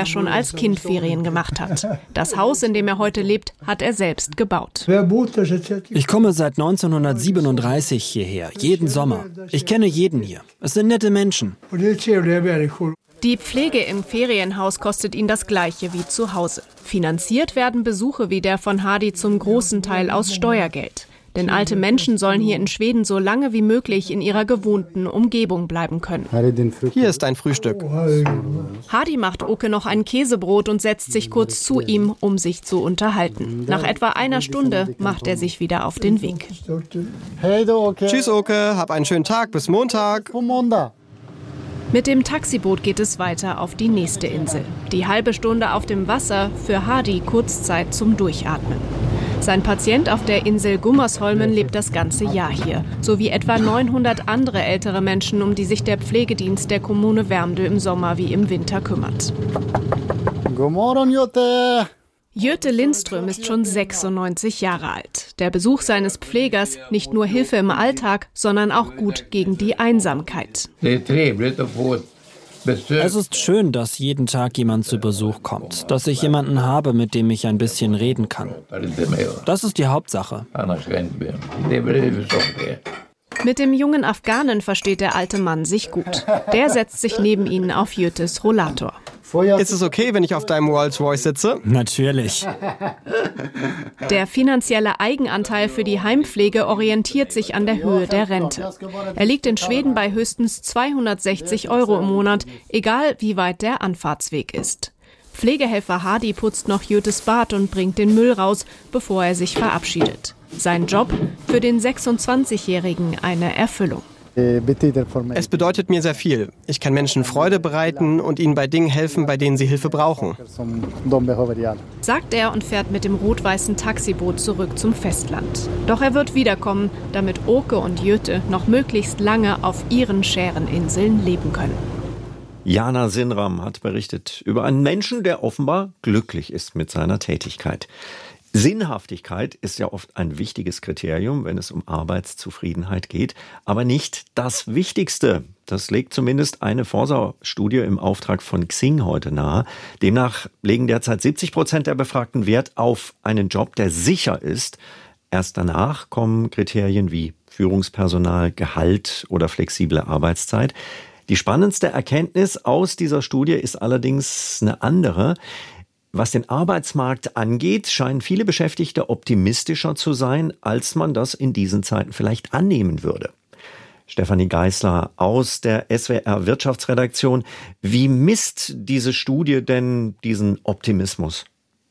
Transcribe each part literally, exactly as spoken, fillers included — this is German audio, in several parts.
er schon als Kind Ferien gemacht hat. Das Haus, in dem er heute lebt, hat er selbst gebaut. Ich komme seit neunzehnhundertsiebenunddreißig hierher, jeden Sommer. Ich kenne jeden hier. Es sind nette Menschen. Die Pflege im Ferienhaus kostet ihn das Gleiche wie zu Hause. Finanziert werden Besuche wie der von Hadi zum großen Teil aus Steuergeld. Denn alte Menschen sollen hier in Schweden so lange wie möglich in ihrer gewohnten Umgebung bleiben können. Hier ist dein Frühstück. Hadi macht Oke noch ein Käsebrot und setzt sich kurz zu ihm, um sich zu unterhalten. Nach etwa einer Stunde macht er sich wieder auf den Weg. Tschüss, Oke. Hab einen schönen Tag. Bis Montag. Mit dem Taxiboot geht es weiter auf die nächste Insel. Die halbe Stunde auf dem Wasser, für Hadi Kurzzeit zum Durchatmen. Sein Patient auf der Insel Gummersholmen lebt das ganze Jahr hier, sowie etwa neunhundert andere ältere Menschen, um die sich der Pflegedienst der Kommune Värmdö im Sommer wie im Winter kümmert. God morgon, Jutta! Jöte Lindström ist schon sechsundneunzig Jahre alt. Der Besuch seines Pflegers nicht nur Hilfe im Alltag, sondern auch gut gegen die Einsamkeit. Es ist schön, dass jeden Tag jemand zu Besuch kommt, dass ich jemanden habe, mit dem ich ein bisschen reden kann. Das ist die Hauptsache. Mit dem jungen Afghanen versteht der alte Mann sich gut. Der setzt sich neben ihn auf Jötes Rollator. Ist es okay, wenn ich auf deinem Rolls-Royce sitze? Natürlich. Der finanzielle Eigenanteil für die Heimpflege orientiert sich an der Höhe der Rente. Er liegt in Schweden bei höchstens zweihundertsechzig Euro im Monat, egal wie weit der Anfahrtsweg ist. Pflegehelfer Hadi putzt noch Jötes Bad und bringt den Müll raus, bevor er sich verabschiedet. Sein Job für den sechsundzwanzigjährigen eine Erfüllung. Es bedeutet mir sehr viel. Ich kann Menschen Freude bereiten und ihnen bei Dingen helfen, bei denen sie Hilfe brauchen. Sagt er und fährt mit dem rot-weißen Taxiboot zurück zum Festland. Doch er wird wiederkommen, damit Oke und Jöte noch möglichst lange auf ihren Schäreninseln leben können. Jana Sinram hat berichtet über einen Menschen, der offenbar glücklich ist mit seiner Tätigkeit. Sinnhaftigkeit ist ja oft ein wichtiges Kriterium, wenn es um Arbeitszufriedenheit geht, aber nicht das Wichtigste. Das legt zumindest eine Forsa-Studie im Auftrag von Xing heute nahe. Demnach legen derzeit siebzig Prozent der Befragten Wert auf einen Job, der sicher ist. Erst danach kommen Kriterien wie Führungspersonal, Gehalt oder flexible Arbeitszeit. Die spannendste Erkenntnis aus dieser Studie ist allerdings eine andere. Was den Arbeitsmarkt angeht, scheinen viele Beschäftigte optimistischer zu sein, als man das in diesen Zeiten vielleicht annehmen würde. Stefanie Geisler aus der S W R Wirtschaftsredaktion. Wie misst diese Studie denn diesen Optimismus?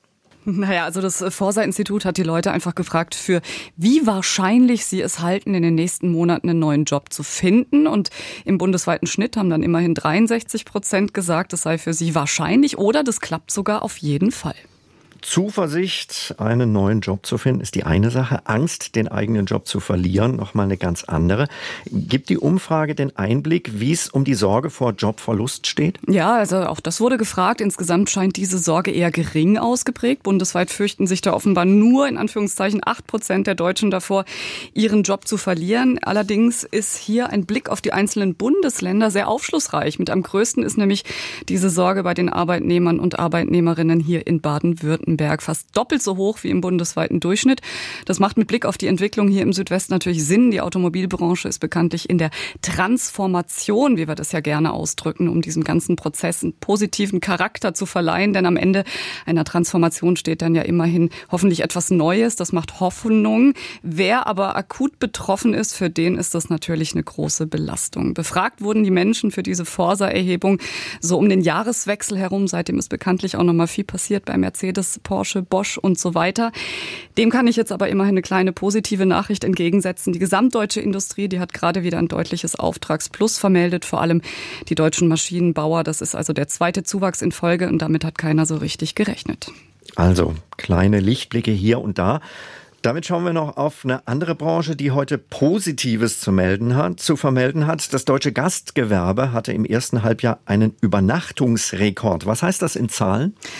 Naja, also das Forsa-Institut hat die Leute einfach gefragt, für wie wahrscheinlich sie es halten, in den nächsten Monaten einen neuen Job zu finden. Und im bundesweiten Schnitt haben dann immerhin dreiundsechzig Prozent gesagt, es sei für sie wahrscheinlich oder das klappt sogar auf jeden Fall. Zuversicht, einen neuen Job zu finden, ist die eine Sache. Angst, den eigenen Job zu verlieren, nochmal eine ganz andere. Gibt die Umfrage den Einblick, wie es um die Sorge vor Jobverlust steht? Ja, also auch das wurde gefragt. Insgesamt scheint diese Sorge eher gering ausgeprägt. Bundesweit fürchten sich da offenbar nur, in Anführungszeichen, acht Prozent der Deutschen davor, ihren Job zu verlieren. Allerdings ist hier ein Blick auf die einzelnen Bundesländer sehr aufschlussreich. Mit am größten ist nämlich diese Sorge bei den Arbeitnehmern und Arbeitnehmerinnen hier in Baden-Württemberg. Fast doppelt so hoch wie im bundesweiten Durchschnitt. Das macht mit Blick auf die Entwicklung hier im Südwesten natürlich Sinn. Die Automobilbranche ist bekanntlich in der Transformation, wie wir das ja gerne ausdrücken, um diesem ganzen Prozess einen positiven Charakter zu verleihen. Denn am Ende einer Transformation steht dann ja immerhin hoffentlich etwas Neues. Das macht Hoffnung. Wer aber akut betroffen ist, für den ist das natürlich eine große Belastung. Befragt wurden die Menschen für diese Forsa-Erhebung so um den Jahreswechsel herum. Seitdem ist bekanntlich auch noch mal viel passiert bei Mercedes, Porsche, Bosch und so weiter. Dem kann ich jetzt aber immerhin eine kleine positive Nachricht entgegensetzen. Die gesamtdeutsche Industrie, die hat gerade wieder ein deutliches Auftragsplus vermeldet, vor allem die deutschen Maschinenbauer. Das ist also der zweite Zuwachs in Folge und damit hat keiner so richtig gerechnet. Also kleine Lichtblicke hier und da. Damit schauen wir noch auf eine andere Branche, die heute Positives zu melden hat, zu vermelden hat. Das deutsche Gastgewerbe hatte im ersten Halbjahr einen Übernachtungsrekord. Was heißt das in Zahlen?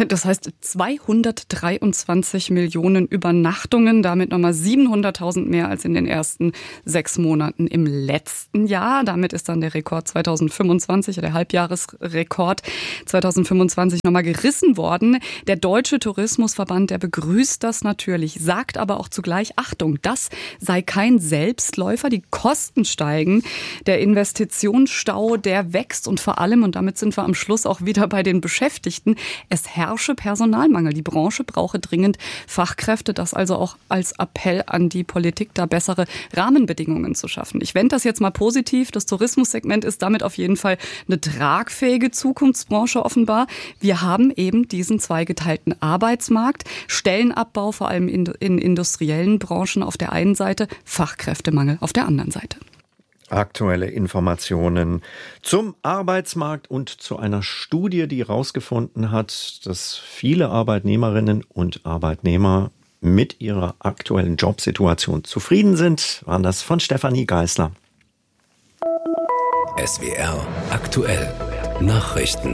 Das heißt zweihundertdreiundzwanzig Millionen Übernachtungen, damit nochmal siebenhunderttausend mehr als in den ersten sechs Monaten im letzten Jahr. Damit ist dann der Rekord zweitausendfünfundzwanzig, der Halbjahresrekord zweitausendfünfundzwanzig nochmal gerissen worden. Der Deutsche Tourismusverband, der begrüßt das natürlich, sagt aber auch zugleich, Achtung, das sei kein Selbstläufer, die Kosten steigen, der Investitionsstau, der wächst und vor allem, und damit sind wir am Schluss auch wieder bei den Beschäftigten, es herrsche Personalmangel. Die Branche brauche dringend Fachkräfte, das also auch als Appell an die Politik, da bessere Rahmenbedingungen zu schaffen. Ich wende das jetzt mal positiv. Das Tourismussegment ist damit auf jeden Fall eine tragfähige Zukunftsbranche offenbar. Wir haben eben diesen zweigeteilten Arbeitsmarkt, Stellenabbau vor allem in, in industriellen Branchen auf der einen Seite, Fachkräftemangel auf der anderen Seite. Aktuelle Informationen zum Arbeitsmarkt und zu einer Studie, die herausgefunden hat, dass viele Arbeitnehmerinnen und Arbeitnehmer mit ihrer aktuellen Jobsituation zufrieden sind, waren das von Stefanie Geisler. S W R aktuell Nachrichten.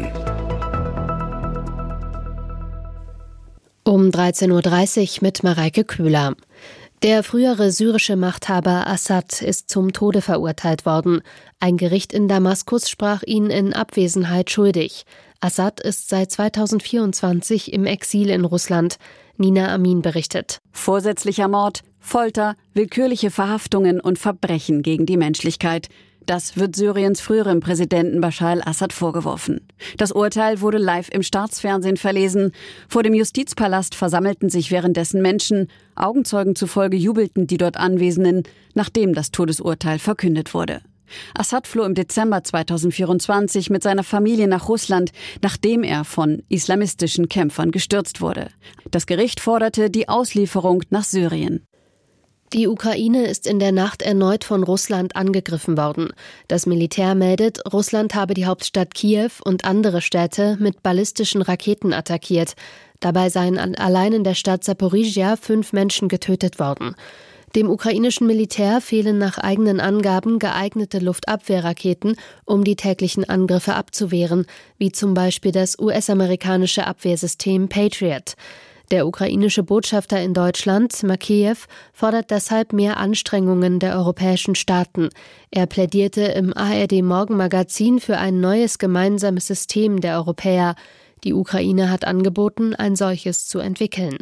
Um dreizehn Uhr dreißig mit Mareike Köhler. Der frühere syrische Machthaber Assad ist zum Tode verurteilt worden. Ein Gericht in Damaskus sprach ihn in Abwesenheit schuldig. Assad ist seit zweitausendvierundzwanzig im Exil in Russland. Nina Amin berichtet. Vorsätzlicher Mord, Folter, willkürliche Verhaftungen und Verbrechen gegen die Menschlichkeit. Das wird Syriens früherem Präsidenten Bashar al-Assad vorgeworfen. Das Urteil wurde live im Staatsfernsehen verlesen. Vor dem Justizpalast versammelten sich währenddessen Menschen. Augenzeugen zufolge jubelten die dort Anwesenden, nachdem das Todesurteil verkündet wurde. Assad floh im Dezember zweitausendvierundzwanzig mit seiner Familie nach Russland, nachdem er von islamistischen Kämpfern gestürzt wurde. Das Gericht forderte die Auslieferung nach Syrien. Die Ukraine ist in der Nacht erneut von Russland angegriffen worden. Das Militär meldet, Russland habe die Hauptstadt Kiew und andere Städte mit ballistischen Raketen attackiert. Dabei seien allein in der Stadt Saporizhia fünf Menschen getötet worden. Dem ukrainischen Militär fehlen nach eigenen Angaben geeignete Luftabwehrraketen, um die täglichen Angriffe abzuwehren, wie zum Beispiel das U S-amerikanische Abwehrsystem Patriot. Der ukrainische Botschafter in Deutschland, Makeyev, fordert deshalb mehr Anstrengungen der europäischen Staaten. Er plädierte im A R D-Morgenmagazin für ein neues gemeinsames System der Europäer. Die Ukraine hat angeboten, ein solches zu entwickeln.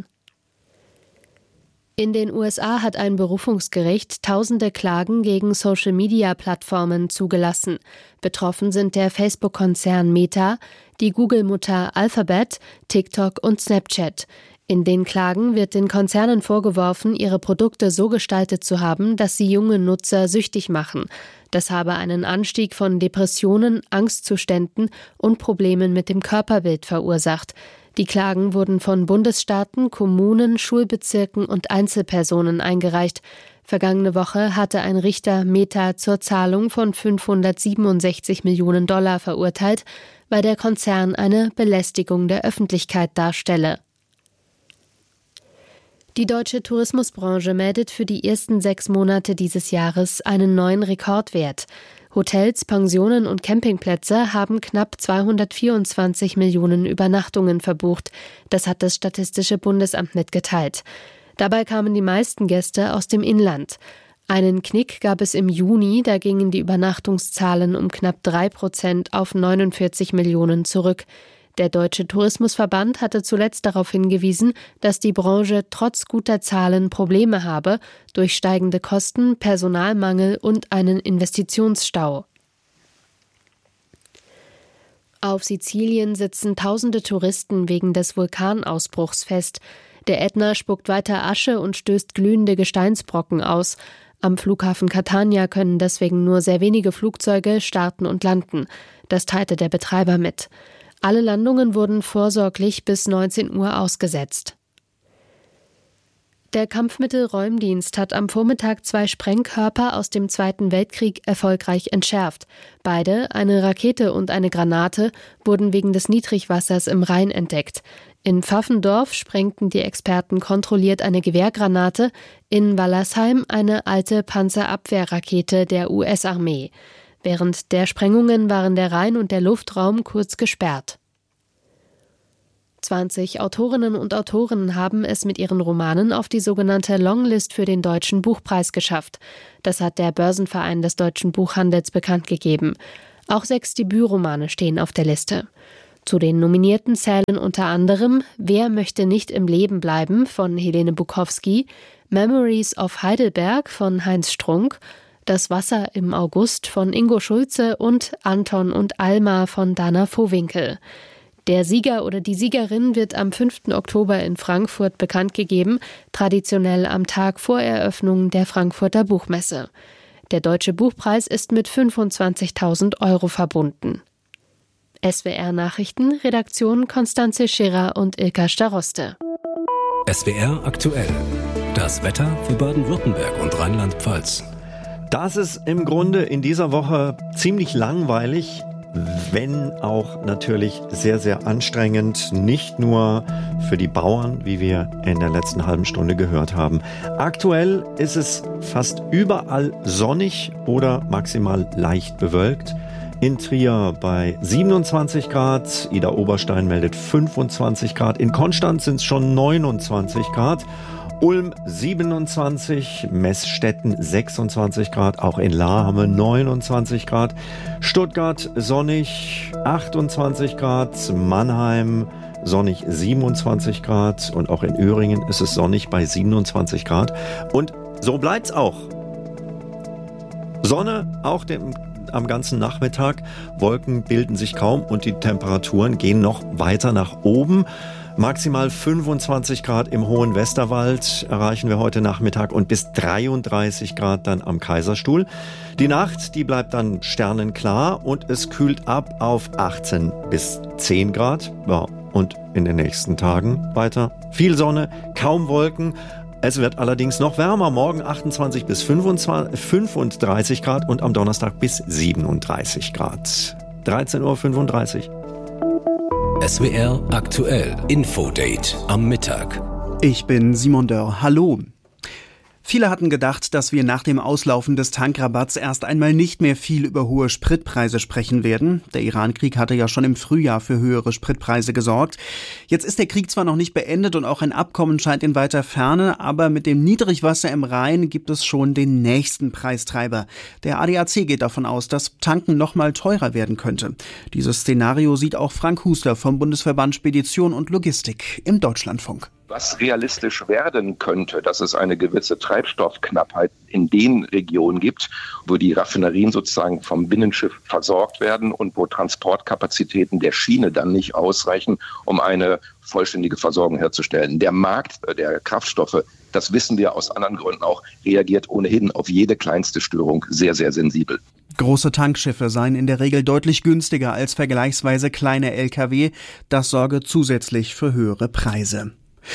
In den U S A hat ein Berufungsgericht tausende Klagen gegen Social-Media-Plattformen zugelassen. Betroffen sind der Facebook-Konzern Meta, die Google-Mutter Alphabet, TikTok und Snapchat. In den Klagen wird den Konzernen vorgeworfen, ihre Produkte so gestaltet zu haben, dass sie junge Nutzer süchtig machen. Das habe einen Anstieg von Depressionen, Angstzuständen und Problemen mit dem Körperbild verursacht. Die Klagen wurden von Bundesstaaten, Kommunen, Schulbezirken und Einzelpersonen eingereicht. Vergangene Woche hatte ein Richter Meta zur Zahlung von fünfhundertsiebenundsechzig Millionen Dollar verurteilt, weil der Konzern eine Belästigung der Öffentlichkeit darstelle. Die deutsche Tourismusbranche meldet für die ersten sechs Monate dieses Jahres einen neuen Rekordwert. Hotels, Pensionen und Campingplätze haben knapp zweihundertvierundzwanzig Millionen Übernachtungen verbucht. Das hat das Statistische Bundesamt mitgeteilt. Dabei kamen die meisten Gäste aus dem Inland. Einen Knick gab es im Juni, da gingen die Übernachtungszahlen um knapp drei Prozent auf neunundvierzig Millionen zurück. Der Deutsche Tourismusverband hatte zuletzt darauf hingewiesen, dass die Branche trotz guter Zahlen Probleme habe durch steigende Kosten, Personalmangel und einen Investitionsstau. Auf Sizilien sitzen tausende Touristen wegen des Vulkanausbruchs fest. Der Ätna spuckt weiter Asche und stößt glühende Gesteinsbrocken aus. Am Flughafen Catania können deswegen nur sehr wenige Flugzeuge starten und landen. Das teilte der Betreiber mit. Alle Landungen wurden vorsorglich bis neunzehn Uhr ausgesetzt. Der Kampfmittelräumdienst hat am Vormittag zwei Sprengkörper aus dem Zweiten Weltkrieg erfolgreich entschärft. Beide, eine Rakete und eine Granate, wurden wegen des Niedrigwassers im Rhein entdeckt. In Pfaffendorf sprengten die Experten kontrolliert eine Gewehrgranate, in Wallersheim eine alte Panzerabwehrrakete der U S-Armee. Während der Sprengungen waren der Rhein und der Luftraum kurz gesperrt. zwanzig Autorinnen und Autoren haben es mit ihren Romanen auf die sogenannte Longlist für den Deutschen Buchpreis geschafft. Das hat der Börsenverein des deutschen Buchhandels bekannt gegeben. Auch sechs Debütromane stehen auf der Liste. Zu den Nominierten zählen unter anderem Wer möchte nicht im Leben bleiben von Helene Bukowski, Memories of Heidelberg von Heinz Strunk, Das Wasser im August von Ingo Schulze und Anton und Alma von Dana Vohwinkel. Der Sieger oder die Siegerin wird am fünften Oktober in Frankfurt bekannt gegeben, traditionell am Tag vor Eröffnung der Frankfurter Buchmesse. Der Deutsche Buchpreis ist mit fünfundzwanzigtausend Euro verbunden. S W R Nachrichten, Redaktion Konstanze Scherer und Ilka Staroste. S W R aktuell. Das Wetter für Baden-Württemberg und Rheinland-Pfalz. Das ist im Grunde in dieser Woche ziemlich langweilig, wenn auch natürlich sehr, sehr anstrengend. Nicht nur für die Bauern, wie wir in der letzten halben Stunde gehört haben. Aktuell ist es fast überall sonnig oder maximal leicht bewölkt. In Trier bei siebenundzwanzig Grad, Ida Oberstein meldet fünfundzwanzig Grad, in Konstanz sind es schon neunundzwanzig Grad, Ulm siebenundzwanzig, Meßstetten sechsundzwanzig Grad, auch in Lahr haben wir neunundzwanzig Grad, Stuttgart sonnig achtundzwanzig Grad, Mannheim sonnig siebenundzwanzig Grad und auch in Öhringen ist es sonnig bei siebenundzwanzig Grad und so bleibt's auch. Sonne auch dem am ganzen Nachmittag. Wolken bilden sich kaum und die Temperaturen gehen noch weiter nach oben. Maximal fünfundzwanzig Grad im Hohen Westerwald erreichen wir heute Nachmittag und bis dreiunddreißig Grad dann am Kaiserstuhl. Die Nacht, die bleibt dann sternenklar und es kühlt ab auf achtzehn bis zehn Grad. Ja, und in den nächsten Tagen weiter viel Sonne, kaum Wolken. Es wird allerdings noch wärmer, morgen achtundzwanzig bis fünfunddreißig Grad und am Donnerstag bis siebenunddreißig Grad. dreizehn Uhr fünfunddreißig. S W R aktuell Infodate am Mittag. Ich bin Simon Dörr. Hallo. Viele hatten gedacht, dass wir nach dem Auslaufen des Tankrabatts erst einmal nicht mehr viel über hohe Spritpreise sprechen werden. Der Iran-Krieg hatte ja schon im Frühjahr für höhere Spritpreise gesorgt. Jetzt ist der Krieg zwar noch nicht beendet und auch ein Abkommen scheint in weiter Ferne, aber mit dem Niedrigwasser im Rhein gibt es schon den nächsten Preistreiber. Der A D A C geht davon aus, dass Tanken noch mal teurer werden könnte. Dieses Szenario sieht auch Frank Huster vom Bundesverband Spedition und Logistik im Deutschlandfunk. Was realistisch werden könnte, dass es eine gewisse Treibstoffknappheit in den Regionen gibt, wo die Raffinerien sozusagen vom Binnenschiff versorgt werden und wo Transportkapazitäten der Schiene dann nicht ausreichen, um eine vollständige Versorgung herzustellen. Der Markt der Kraftstoffe, das wissen wir aus anderen Gründen auch, reagiert ohnehin auf jede kleinste Störung sehr, sehr sensibel. Große Tankschiffe seien in der Regel deutlich günstiger als vergleichsweise kleine L K W. Das sorge zusätzlich für höhere Preise.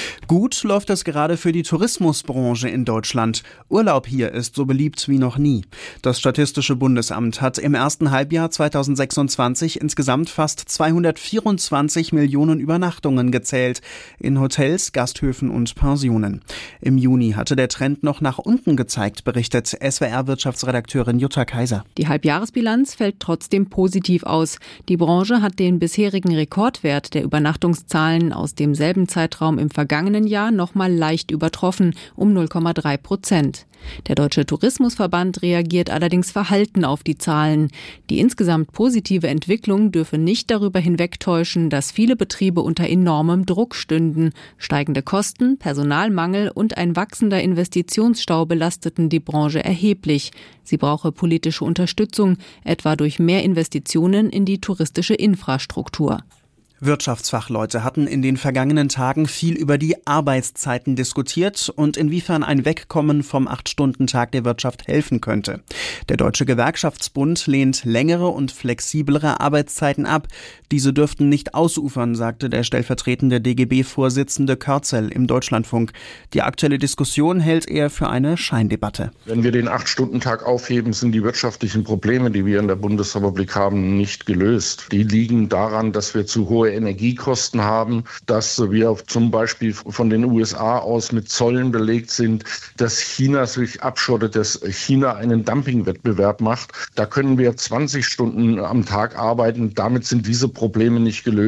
Gut läuft es gerade für die Tourismusbranche in Deutschland. Urlaub hier ist so beliebt wie noch nie. Das Statistische Bundesamt hat im ersten Halbjahr zweitausendsechsundzwanzig insgesamt fast zweihundertvierundzwanzig Millionen Übernachtungen gezählt in Hotels, Gasthöfen und Pensionen. Im Juni hatte der Trend noch nach unten gezeigt, berichtet S W R-Wirtschaftsredakteurin Jutta Kaiser. Die Halbjahresbilanz fällt trotzdem positiv aus. Die Branche hat den bisherigen Rekordwert der Übernachtungszahlen aus demselben Zeitraum im vergangenen Jahr noch mal leicht übertroffen, um null Komma drei Prozent. Der Deutsche Tourismusverband reagiert allerdings verhalten auf die Zahlen. Die insgesamt positive Entwicklung dürfe nicht darüber hinwegtäuschen, dass viele Betriebe unter enormem Druck stünden. Steigende Kosten, Personalmangel und ein wachsender Investitionsstau belasteten die Branche erheblich. Sie brauche politische Unterstützung, etwa durch mehr Investitionen in die touristische Infrastruktur. Wirtschaftsfachleute hatten in den vergangenen Tagen viel über die Arbeitszeiten diskutiert und inwiefern ein Wegkommen vom acht-Stunden-Tag der Wirtschaft helfen könnte. Der Deutsche Gewerkschaftsbund lehnt längere und flexiblere Arbeitszeiten ab. Diese dürften nicht ausufern, sagte der stellvertretende D G B-Vorsitzende Körzel im Deutschlandfunk. Die aktuelle Diskussion hält er für eine Scheindebatte. Wenn wir den acht-Stunden-Tag aufheben, sind die wirtschaftlichen Probleme, die wir in der Bundesrepublik haben, nicht gelöst. Die liegen daran, dass wir zu hohe Energiekosten haben, dass wir zum Beispiel von den U S A aus mit Zöllen belegt sind, dass China sich abschottet, dass China einen Dumpingwettbewerb macht. Da können wir zwanzig Stunden am Tag arbeiten. Damit sind diese Probleme nicht gelöst.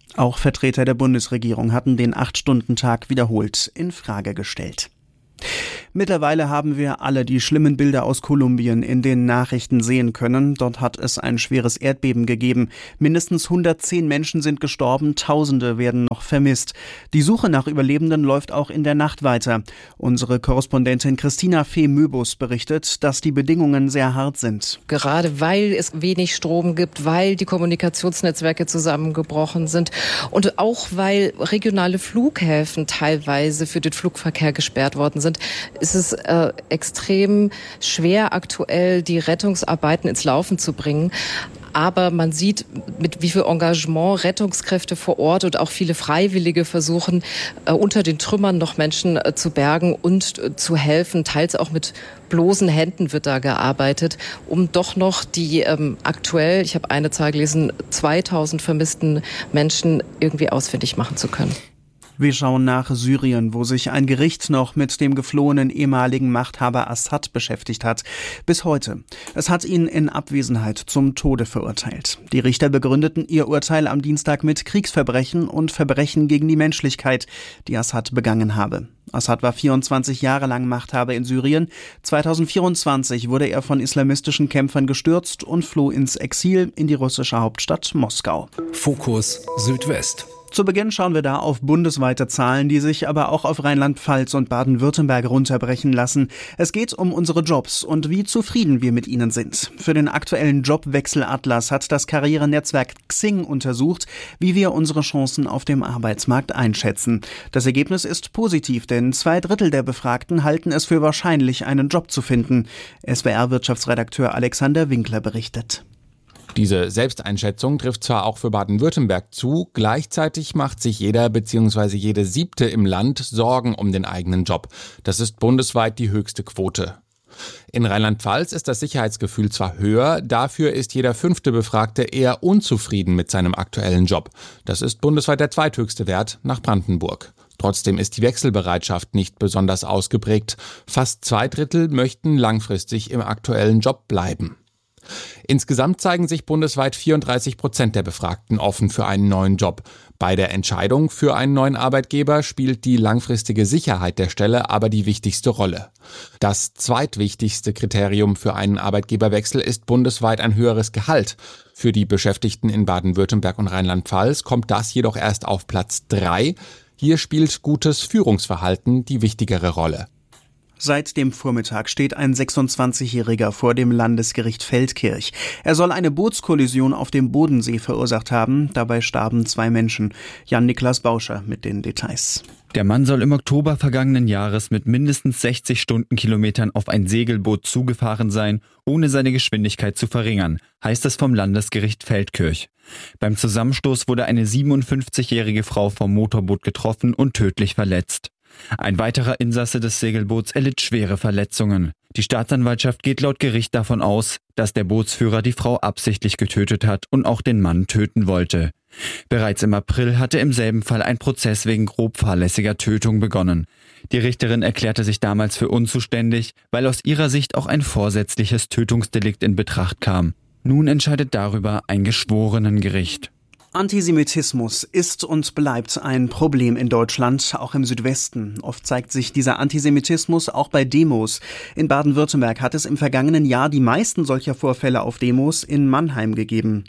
Auch Vertreter der Bundesregierung hatten den Acht-Stunden-Tag wiederholt in Frage gestellt. Mittlerweile haben wir alle die schlimmen Bilder aus Kolumbien in den Nachrichten sehen können. Dort hat es ein schweres Erdbeben gegeben. Mindestens hundertzehn Menschen sind gestorben, Tausende werden noch vermisst. Die Suche nach Überlebenden läuft auch in der Nacht weiter. Unsere Korrespondentin Christina Fee-Möbus berichtet, dass die Bedingungen sehr hart sind. Gerade weil es wenig Strom gibt, weil die Kommunikationsnetzwerke zusammengebrochen sind und auch weil regionale Flughäfen teilweise für den Flugverkehr gesperrt worden sind, ist es äh, extrem schwer, aktuell die Rettungsarbeiten ins Laufen zu bringen. Aber man sieht, mit wie viel Engagement Rettungskräfte vor Ort und auch viele Freiwillige versuchen, äh, unter den Trümmern noch Menschen äh, zu bergen und äh, zu helfen. Teils auch mit bloßen Händen wird da gearbeitet, um doch noch die ähm, aktuell, ich habe eine Zahl gelesen, zweitausend vermissten Menschen irgendwie ausfindig machen zu können. Wir schauen nach Syrien, wo sich ein Gericht noch mit dem geflohenen ehemaligen Machthaber Assad beschäftigt hat. Bis heute. Es hat ihn in Abwesenheit zum Tode verurteilt. Die Richter begründeten ihr Urteil am Dienstag mit Kriegsverbrechen und Verbrechen gegen die Menschlichkeit, die Assad begangen habe. Assad war vierundzwanzig Jahre lang Machthaber in Syrien. zweitausendvierundzwanzig wurde er von islamistischen Kämpfern gestürzt und floh ins Exil in die russische Hauptstadt Moskau. Fokus Südwest. Zu Beginn schauen wir da auf bundesweite Zahlen, die sich aber auch auf Rheinland-Pfalz und Baden-Württemberg runterbrechen lassen. Es geht um unsere Jobs und wie zufrieden wir mit ihnen sind. Für den aktuellen Jobwechselatlas hat das Karrierenetzwerk Xing untersucht, wie wir unsere Chancen auf dem Arbeitsmarkt einschätzen. Das Ergebnis ist positiv, denn zwei Drittel der Befragten halten es für wahrscheinlich, einen Job zu finden. S W R-Wirtschaftsredakteur Alexander Winkler berichtet. Diese Selbsteinschätzung trifft zwar auch für Baden-Württemberg zu, gleichzeitig macht sich jeder bzw. jede Siebte im Land Sorgen um den eigenen Job. Das ist bundesweit die höchste Quote. In Rheinland-Pfalz ist das Sicherheitsgefühl zwar höher, dafür ist jeder fünfte Befragte eher unzufrieden mit seinem aktuellen Job. Das ist bundesweit der zweithöchste Wert nach Brandenburg. Trotzdem ist die Wechselbereitschaft nicht besonders ausgeprägt. Fast zwei Drittel möchten langfristig im aktuellen Job bleiben. Insgesamt zeigen sich bundesweit vierunddreißig Prozent der Befragten offen für einen neuen Job. Bei der Entscheidung für einen neuen Arbeitgeber spielt die langfristige Sicherheit der Stelle aber die wichtigste Rolle. Das zweitwichtigste Kriterium für einen Arbeitgeberwechsel ist bundesweit ein höheres Gehalt. Für die Beschäftigten in Baden-Württemberg und Rheinland-Pfalz kommt das jedoch erst auf Platz drei. Hier spielt gutes Führungsverhalten die wichtigere Rolle. Seit dem Vormittag steht ein sechsundzwanzigjähriger vor dem Landesgericht Feldkirch. Er soll eine Bootskollision auf dem Bodensee verursacht haben. Dabei starben zwei Menschen. Jan-Niklas Bauscher mit den Details. Der Mann soll im Oktober vergangenen Jahres mit mindestens sechzig Stundenkilometern auf ein Segelboot zugefahren sein, ohne seine Geschwindigkeit zu verringern, heißt es vom Landesgericht Feldkirch. Beim Zusammenstoß wurde eine siebenundfünfzigjährige Frau vom Motorboot getroffen und tödlich verletzt. Ein weiterer Insasse des Segelboots erlitt schwere Verletzungen. Die Staatsanwaltschaft geht laut Gericht davon aus, dass der Bootsführer die Frau absichtlich getötet hat und auch den Mann töten wollte. Bereits im April hatte im selben Fall ein Prozess wegen grob fahrlässiger Tötung begonnen. Die Richterin erklärte sich damals für unzuständig, weil aus ihrer Sicht auch ein vorsätzliches Tötungsdelikt in Betracht kam. Nun entscheidet darüber ein Geschworenengericht. Antisemitismus ist und bleibt ein Problem in Deutschland, auch im Südwesten. Oft zeigt sich dieser Antisemitismus auch bei Demos. In Baden-Württemberg hat es im vergangenen Jahr die meisten solcher Vorfälle auf Demos in Mannheim gegeben.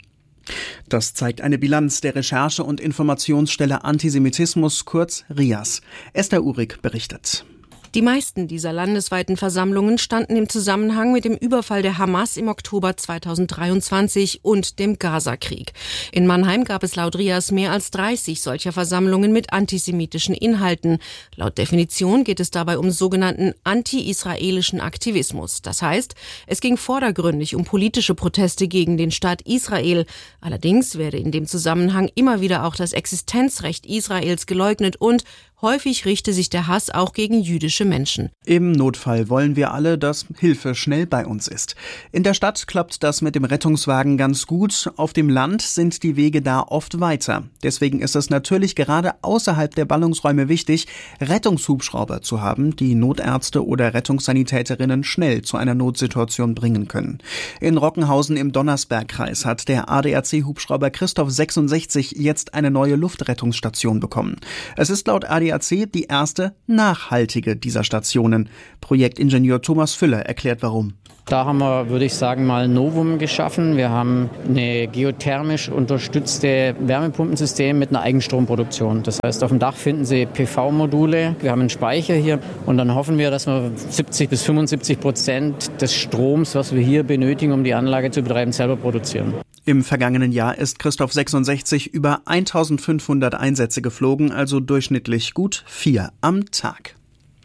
Das zeigt eine Bilanz der Recherche- und Informationsstelle Antisemitismus, kurz R I A S. Esther Uhrig berichtet. Die meisten dieser landesweiten Versammlungen standen im Zusammenhang mit dem Überfall der Hamas im Oktober zweitausenddreiundzwanzig und dem Gaza-Krieg. In Mannheim gab es laut R I A S mehr als dreißig solcher Versammlungen mit antisemitischen Inhalten. Laut Definition geht es dabei um sogenannten anti-israelischen Aktivismus. Das heißt, es ging vordergründig um politische Proteste gegen den Staat Israel. Allerdings werde in dem Zusammenhang immer wieder auch das Existenzrecht Israels geleugnet und Häufig richte sich der Hass auch gegen jüdische Menschen. Im Notfall wollen wir alle, dass Hilfe schnell bei uns ist. In der Stadt klappt das mit dem Rettungswagen ganz gut. Auf dem Land sind die Wege da oft weiter. Deswegen ist es natürlich gerade außerhalb der Ballungsräume wichtig, Rettungshubschrauber zu haben, die Notärzte oder Rettungssanitäterinnen schnell zu einer Notsituation bringen können. In Rockenhausen im Donnersbergkreis hat der A D A C-Hubschrauber Christoph sechsundsechzig jetzt eine neue Luftrettungsstation bekommen. Es ist laut A D A C die erste nachhaltige dieser Stationen. Projektingenieur Thomas Füller erklärt warum. Da haben wir, würde ich sagen, mal ein Novum geschaffen. Wir haben eine geothermisch unterstützte Wärmepumpensystem mit einer Eigenstromproduktion. Das heißt, auf dem Dach finden Sie P V-Module. Wir haben einen Speicher hier und dann hoffen wir, dass wir siebzig bis fünfundsiebzig Prozent des Stroms, was wir hier benötigen, um die Anlage zu betreiben, selber produzieren. Im vergangenen Jahr ist Christoph sechsundsechzig über eintausendfünfhundert Einsätze geflogen, also durchschnittlich gut vier am Tag.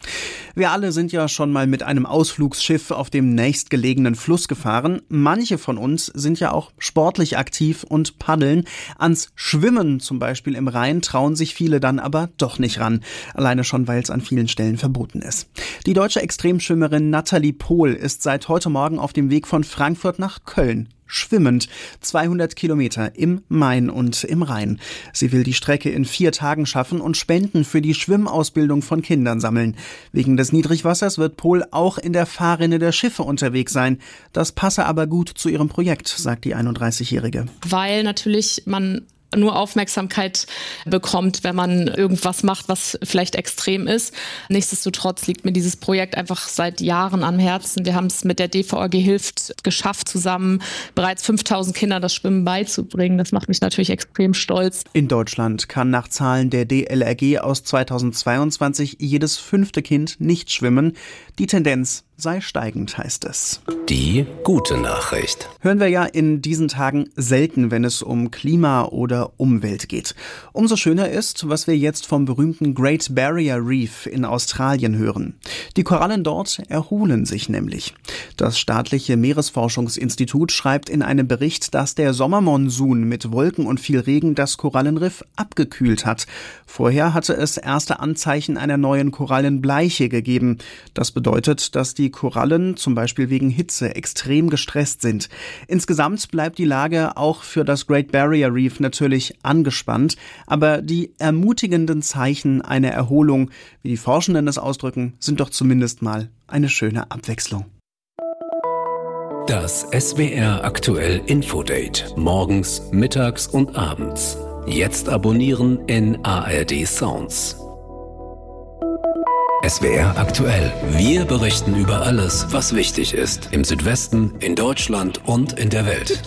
Wir alle sind ja schon mal mit einem Ausflugsschiff auf dem nächstgelegenen Fluss gefahren. Manche von uns sind ja auch sportlich aktiv und paddeln. Ans Schwimmen zum Beispiel im Rhein trauen sich viele dann aber doch nicht ran. Alleine schon, weil es an vielen Stellen verboten ist. Die deutsche Extremschwimmerin Nathalie Pohl ist seit heute Morgen auf dem Weg von Frankfurt nach Köln. Schwimmend. zweihundert Kilometer im Main und im Rhein. Sie will die Strecke in vier Tagen schaffen und Spenden für die Schwimmausbildung von Kindern sammeln. Wegen des Niedrigwassers wird Pohl auch in der Fahrrinne der Schiffe unterwegs sein. Das passe aber gut zu ihrem Projekt, sagt die einunddreißigjährige. Weil natürlich man nur Aufmerksamkeit bekommt, wenn man irgendwas macht, was vielleicht extrem ist. Nichtsdestotrotz liegt mir dieses Projekt einfach seit Jahren am Herzen. Wir haben es mit der D V R Gehilft geschafft, zusammen bereits fünftausend Kindern das Schwimmen beizubringen. Das macht mich natürlich extrem stolz. In Deutschland kann nach Zahlen der D L R G aus zweitausendzweiundzwanzig jedes fünfte Kind nicht schwimmen. Die Tendenz sei steigend, heißt es. Die gute Nachricht. Hören wir ja in diesen Tagen selten, wenn es um Klima oder Umwelt geht. Umso schöner ist, was wir jetzt vom berühmten Great Barrier Reef in Australien hören. Die Korallen dort erholen sich nämlich. Das staatliche Meeresforschungsinstitut schreibt in einem Bericht, dass der Sommermonsun mit Wolken und viel Regen das Korallenriff abgekühlt hat. Vorher hatte es erste Anzeichen einer neuen Korallenbleiche gegeben. Das bedeutet, dass die Korallen zum Beispiel wegen Hitze extrem gestresst sind. Insgesamt bleibt die Lage auch für das Great Barrier Reef natürlich angespannt, aber die ermutigenden Zeichen einer Erholung, wie die Forschenden es ausdrücken, sind doch zumindest mal eine schöne Abwechslung. Das S W R aktuell Infodate. Morgens, mittags und abends. Jetzt abonnieren in A R D Sounds. S W R aktuell. Wir berichten über alles, was wichtig ist. Im Südwesten, in Deutschland und in der Welt.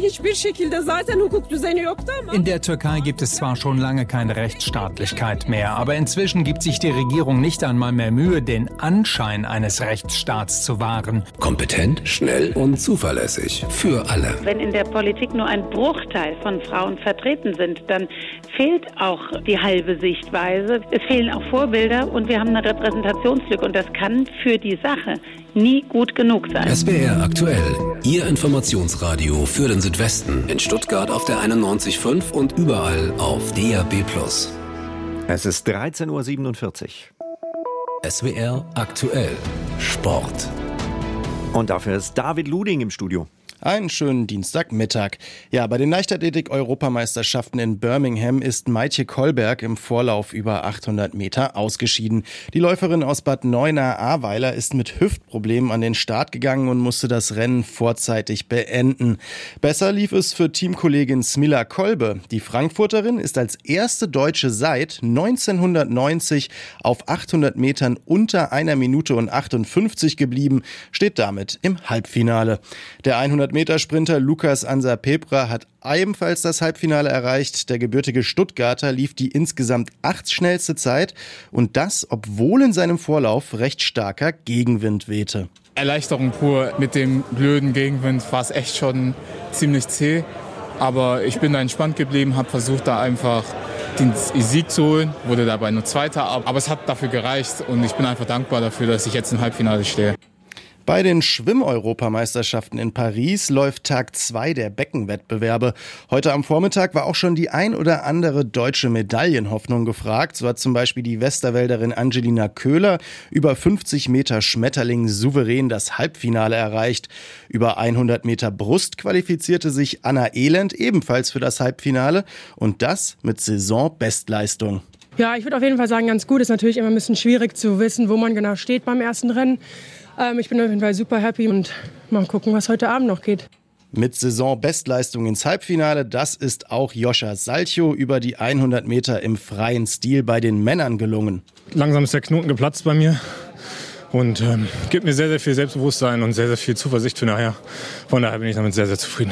In der Türkei gibt es zwar schon lange keine Rechtsstaatlichkeit mehr, aber inzwischen gibt sich die Regierung nicht einmal mehr Mühe, den Anschein eines Rechtsstaats zu wahren. Kompetent, schnell und zuverlässig. Für alle. Wenn in der Politik nur ein Bruchteil von Frauen vertreten sind, dann fehlt auch die halbe Sichtweise. Es fehlen auch Vorbilder und wir haben eine Repräsentationslücke und das kann für die Sache nie gut genug sein. S W R aktuell. Ihr Informationsradio für den Südwesten. In Stuttgart auf der einundneunzig Komma fünf und überall auf D A B plus. Es ist dreizehn Uhr siebenundvierzig. S W R aktuell. Sport. Und dafür ist David Luding im Studio. Einen schönen Dienstagmittag. Ja, bei den Leichtathletik-Europameisterschaften in Birmingham ist Maitje Kolberg im Vorlauf über achthundert Meter ausgeschieden. Die Läuferin aus Bad Neuenahr-Ahrweiler ist mit Hüftproblemen an den Start gegangen und musste das Rennen vorzeitig beenden. Besser lief es für Teamkollegin Smilla Kolbe. Die Frankfurterin ist als erste Deutsche seit neunzehnhundertneunzig auf achthundert Metern unter einer Minute und achtundfünfzig geblieben, steht damit im Halbfinale. Der hundert-Meter-Sprinter Lukas Ansa-Pepra hat ebenfalls das Halbfinale erreicht. Der gebürtige Stuttgarter lief die insgesamt acht schnellste Zeit und das, obwohl in seinem Vorlauf recht starker Gegenwind wehte. Erleichterung pur. Mit dem blöden Gegenwind war es echt schon ziemlich zäh. Aber ich bin da entspannt geblieben, habe versucht, da einfach den Sieg zu holen. Wurde dabei nur Zweiter, aber es hat dafür gereicht und ich bin einfach dankbar dafür, dass ich jetzt im Halbfinale stehe. Bei den Schwimm-Europameisterschaften in Paris läuft Tag zwei der Beckenwettbewerbe. Heute am Vormittag war auch schon die ein oder andere deutsche Medaillenhoffnung gefragt. So hat zum Beispiel die Westerwälderin Angelina Köhler über fünfzig Meter Schmetterling souverän das Halbfinale erreicht. Über hundert Meter Brust qualifizierte sich Anna Elend ebenfalls für das Halbfinale und das mit Saisonbestleistung. Ja, ich würde auf jeden Fall sagen, ganz gut. Ist natürlich immer ein bisschen schwierig zu wissen, wo man genau steht beim ersten Rennen. Ähm, ich bin auf jeden Fall super happy und mal gucken, was heute Abend noch geht. Mit Saisonbestleistung ins Halbfinale, das ist auch Joscha Salchow über die hundert Meter im freien Stil bei den Männern gelungen. Langsam ist der Knoten geplatzt bei mir und ähm, gibt mir sehr, sehr viel Selbstbewusstsein und sehr, sehr viel Zuversicht für nachher. Von daher bin ich damit sehr, sehr zufrieden.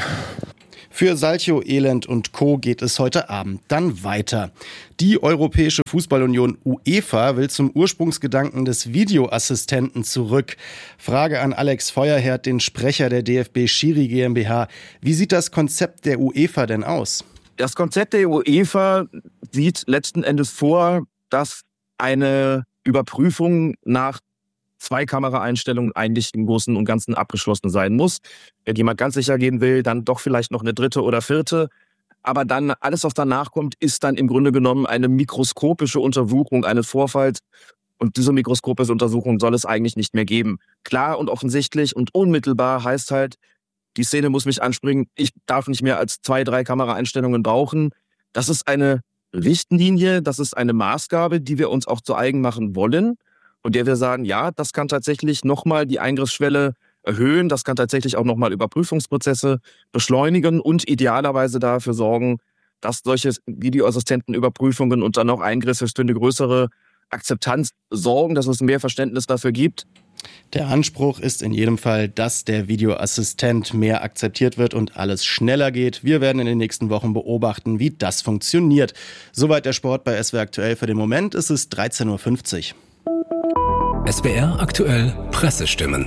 Für Salchow, Elend und Co. geht es heute Abend dann weiter. Die Europäische Fußballunion UEFA will zum Ursprungsgedanken des Videoassistenten zurück. Frage an Alex Feuerherd, den Sprecher der D F B Schiri GmbH. Wie sieht das Konzept der UEFA denn aus? Das Konzept der UEFA sieht letzten Endes vor, dass eine Überprüfung nach zwei Kameraeinstellungen eigentlich im Großen und Ganzen abgeschlossen sein muss. Wenn jemand ganz sicher gehen will, dann doch vielleicht noch eine dritte oder vierte. Aber dann alles, was danach kommt, ist dann im Grunde genommen eine mikroskopische Untersuchung eines Vorfalls. Und diese mikroskopische Untersuchung soll es eigentlich nicht mehr geben. Klar und offensichtlich und unmittelbar heißt halt, die Szene muss mich anspringen. Ich darf nicht mehr als zwei, drei Kameraeinstellungen brauchen. Das ist eine Richtlinie, das ist eine Maßgabe, die wir uns auch zu eigen machen wollen. Und der wir sagen, ja, das kann tatsächlich nochmal die Eingriffsschwelle erhöhen, das kann tatsächlich auch nochmal Überprüfungsprozesse beschleunigen und idealerweise dafür sorgen, dass solche Videoassistentenüberprüfungen und dann auch Eingriffe für eine größere Akzeptanz sorgen, dass es mehr Verständnis dafür gibt. Der Anspruch ist in jedem Fall, dass der Videoassistent mehr akzeptiert wird und alles schneller geht. Wir werden in den nächsten Wochen beobachten, wie das funktioniert. Soweit der Sport bei S W R aktuell. Für den Moment ist es dreizehn Uhr fünfzig. S W R aktuell Pressestimmen.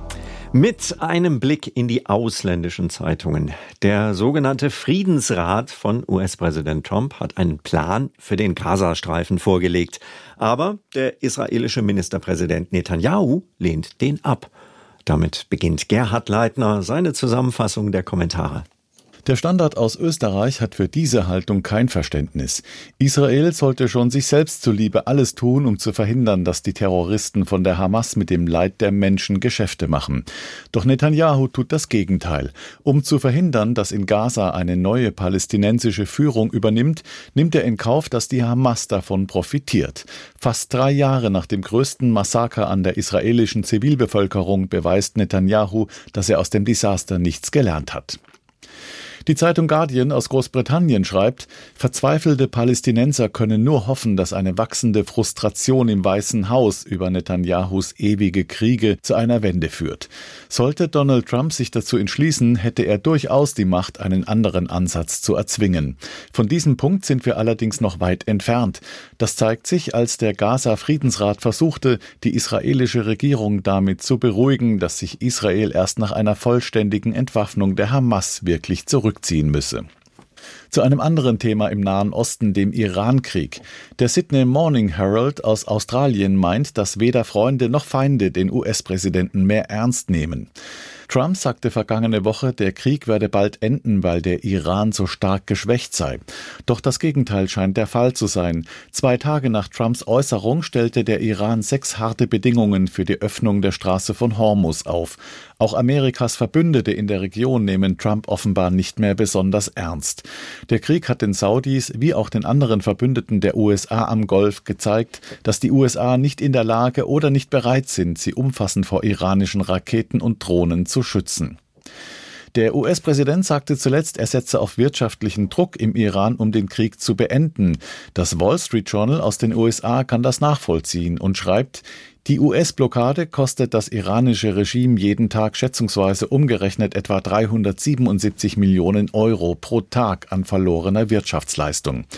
Mit einem Blick in die ausländischen Zeitungen. Der sogenannte Friedensrat von U S-Präsident Trump hat einen Plan für den Gazastreifen vorgelegt. Aber der israelische Ministerpräsident Netanyahu lehnt den ab. Damit beginnt Gerhard Leitner seine Zusammenfassung der Kommentare. Der Standard aus Österreich hat für diese Haltung kein Verständnis. Israel sollte schon sich selbst zuliebe alles tun, um zu verhindern, dass die Terroristen von der Hamas mit dem Leid der Menschen Geschäfte machen. Doch Netanyahu tut das Gegenteil. Um zu verhindern, dass in Gaza eine neue palästinensische Führung übernimmt, nimmt er in Kauf, dass die Hamas davon profitiert. Fast drei Jahre nach dem größten Massaker an der israelischen Zivilbevölkerung beweist Netanyahu, dass er aus dem Desaster nichts gelernt hat. Die Zeitung Guardian aus Großbritannien schreibt, verzweifelte Palästinenser können nur hoffen, dass eine wachsende Frustration im Weißen Haus über Netanyahus ewige Kriege zu einer Wende führt. Sollte Donald Trump sich dazu entschließen, hätte er durchaus die Macht, einen anderen Ansatz zu erzwingen. Von diesem Punkt sind wir allerdings noch weit entfernt. Das zeigt sich, als der Gaza-Friedensrat versuchte, die israelische Regierung damit zu beruhigen, dass sich Israel erst nach einer vollständigen Entwaffnung der Hamas wirklich zurückziehen müsse. Zu einem anderen Thema im Nahen Osten, dem Iran-Krieg. Der Sydney Morning Herald aus Australien meint, dass weder Freunde noch Feinde den U S-Präsidenten mehr ernst nehmen. Trump sagte vergangene Woche, der Krieg werde bald enden, weil der Iran so stark geschwächt sei. Doch das Gegenteil scheint der Fall zu sein. Zwei Tage nach Trumps Äußerung stellte der Iran sechs harte Bedingungen für die Öffnung der Straße von Hormuz auf. Auch Amerikas Verbündete in der Region nehmen Trump offenbar nicht mehr besonders ernst. Der Krieg hat den Saudis wie auch den anderen Verbündeten der U S A am Golf gezeigt, dass die U S A nicht in der Lage oder nicht bereit sind, sie umfassend vor iranischen Raketen und Drohnen zu schützen. Der U S-Präsident sagte zuletzt, er setze auf wirtschaftlichen Druck im Iran, um den Krieg zu beenden. Das Wall Street Journal aus den U S A kann das nachvollziehen und schreibt, die U S-Blockade kostet das iranische Regime jeden Tag schätzungsweise umgerechnet etwa dreihundertsiebenundsiebzig Millionen Euro pro Tag an verlorener Wirtschaftsleistung.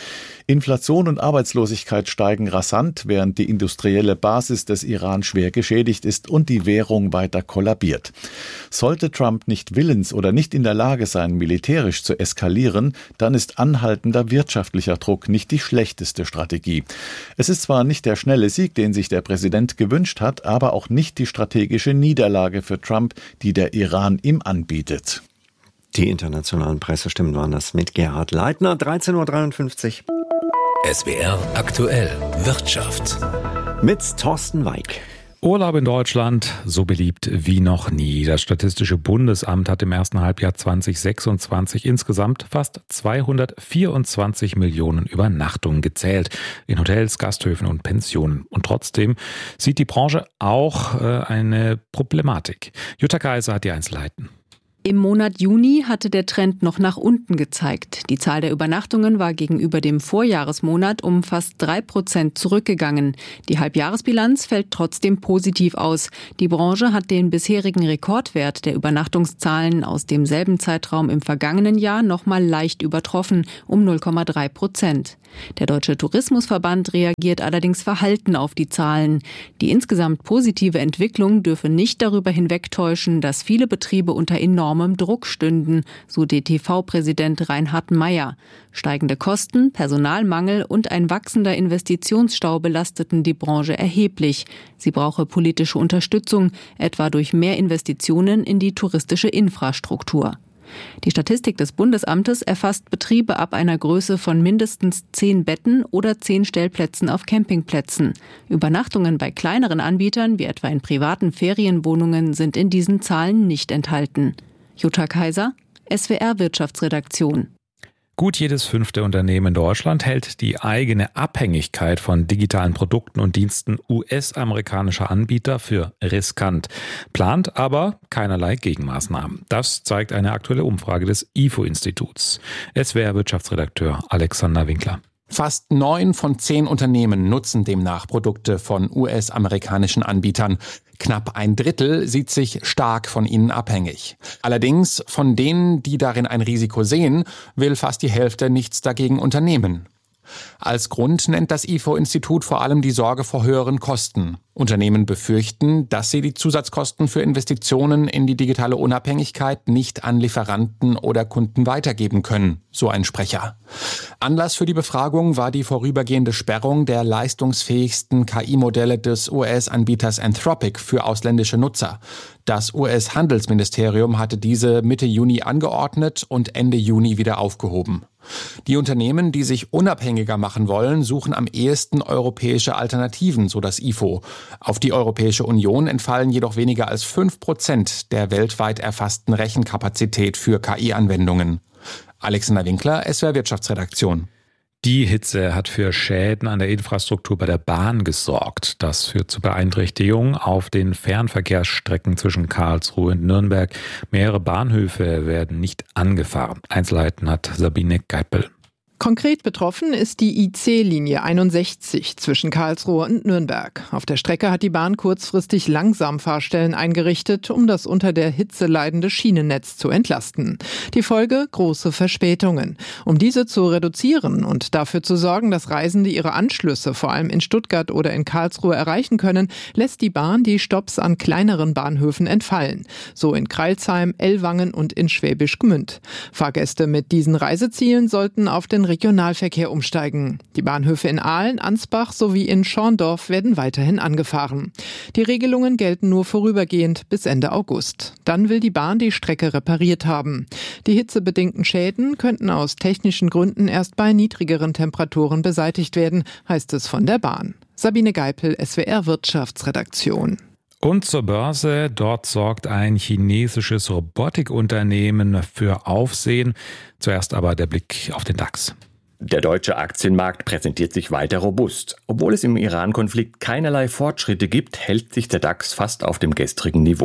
Inflation und Arbeitslosigkeit steigen rasant, während die industrielle Basis des Iran schwer geschädigt ist und die Währung weiter kollabiert. Sollte Trump nicht willens oder nicht in der Lage sein, militärisch zu eskalieren, dann ist anhaltender wirtschaftlicher Druck nicht die schlechteste Strategie. Es ist zwar nicht der schnelle Sieg, den sich der Präsident gewünscht hat, aber auch nicht die strategische Niederlage für Trump, die der Iran ihm anbietet. Die internationalen Pressestimmen waren das mit Gerhard Leitner, dreizehn Uhr dreiundfünfzig. S W R aktuell Wirtschaft. Mit Thorsten Weig. Urlaub in Deutschland, so beliebt wie noch nie. Das Statistische Bundesamt hat im ersten Halbjahr zweitausendsechsundzwanzig insgesamt fast zweihundertvierundzwanzig Millionen Übernachtungen gezählt. In Hotels, Gasthöfen und Pensionen. Und trotzdem sieht die Branche auch äh, eine Problematik. Jutta Kaiser hat die Einzelheiten. Im Monat Juni hatte der Trend noch nach unten gezeigt. Die Zahl der Übernachtungen war gegenüber dem Vorjahresmonat um fast drei Prozent zurückgegangen. Die Halbjahresbilanz fällt trotzdem positiv aus. Die Branche hat den bisherigen Rekordwert der Übernachtungszahlen aus demselben Zeitraum im vergangenen Jahr noch mal leicht übertroffen, um null Komma drei Prozent. Der Deutsche Tourismusverband reagiert allerdings verhalten auf die Zahlen. Die insgesamt positive Entwicklung dürfe nicht darüber hinwegtäuschen, dass viele Betriebe unter enormem Druck stünden, so D T V-Präsident Reinhard Meyer. Steigende Kosten, Personalmangel und ein wachsender Investitionsstau belasteten die Branche erheblich. Sie brauche politische Unterstützung, etwa durch mehr Investitionen in die touristische Infrastruktur. Die Statistik des Bundesamtes erfasst Betriebe ab einer Größe von mindestens zehn Betten oder zehn Stellplätzen auf Campingplätzen. Übernachtungen bei kleineren Anbietern, wie etwa in privaten Ferienwohnungen, sind in diesen Zahlen nicht enthalten. Jutta Kaiser, S W R Wirtschaftsredaktion. Gut jedes fünfte Unternehmen in Deutschland hält die eigene Abhängigkeit von digitalen Produkten und Diensten U S-amerikanischer Anbieter für riskant, plant aber keinerlei Gegenmaßnahmen. Das zeigt eine aktuelle Umfrage des I F O-Instituts. S W R-Wirtschaftsredakteur Alexander Winkler. Fast neun von zehn Unternehmen nutzen demnach Produkte von U S-amerikanischen Anbietern. Knapp ein Drittel sieht sich stark von ihnen abhängig. Allerdings von denen, die darin ein Risiko sehen, will fast die Hälfte nichts dagegen unternehmen. Als Grund nennt das I F O-Institut vor allem die Sorge vor höheren Kosten. Unternehmen befürchten, dass sie die Zusatzkosten für Investitionen in die digitale Unabhängigkeit nicht an Lieferanten oder Kunden weitergeben können, so ein Sprecher. Anlass für die Befragung war die vorübergehende Sperrung der leistungsfähigsten K I-Modelle des U S-Anbieters Anthropic für ausländische Nutzer. Das U S-Handelsministerium hatte diese Mitte Juni angeordnet und Ende Juni wieder aufgehoben. Die Unternehmen, die sich unabhängiger machen wollen, suchen am ehesten europäische Alternativen, so das I F O. Auf die Europäische Union entfallen jedoch weniger als fünf Prozent der weltweit erfassten Rechenkapazität für K I-Anwendungen. Alexander Winkler, S W R Wirtschaftsredaktion. Die Hitze hat für Schäden an der Infrastruktur bei der Bahn gesorgt. Das führt zu Beeinträchtigungen auf den Fernverkehrsstrecken zwischen Karlsruhe und Nürnberg. Mehrere Bahnhöfe werden nicht angefahren. Einzelheiten hat Sabine Geipel. Konkret betroffen ist die I C-Linie einundsechzig zwischen Karlsruhe und Nürnberg. Auf der Strecke hat die Bahn kurzfristig Langsamfahrstellen eingerichtet, um das unter der Hitze leidende Schienennetz zu entlasten. Die Folge: große Verspätungen. Um diese zu reduzieren und dafür zu sorgen, dass Reisende ihre Anschlüsse vor allem in Stuttgart oder in Karlsruhe erreichen können, lässt die Bahn die Stopps an kleineren Bahnhöfen entfallen. So in Crailsheim, Ellwangen und in Schwäbisch Gmünd. Fahrgäste mit diesen Reisezielen sollten auf den Regionalverkehr umsteigen. Die Bahnhöfe in Aalen, Ansbach sowie in Schorndorf werden weiterhin angefahren. Die Regelungen gelten nur vorübergehend bis Ende August. Dann will die Bahn die Strecke repariert haben. Die hitzebedingten Schäden könnten aus technischen Gründen erst bei niedrigeren Temperaturen beseitigt werden, heißt es von der Bahn. Sabine Geipel, S W R Wirtschaftsredaktion. Und zur Börse, dort sorgt ein chinesisches Robotikunternehmen für Aufsehen. Zuerst aber der Blick auf den DAX. Der deutsche Aktienmarkt präsentiert sich weiter robust. Obwohl es im Iran-Konflikt keinerlei Fortschritte gibt, hält sich der DAX fast auf dem gestrigen Niveau.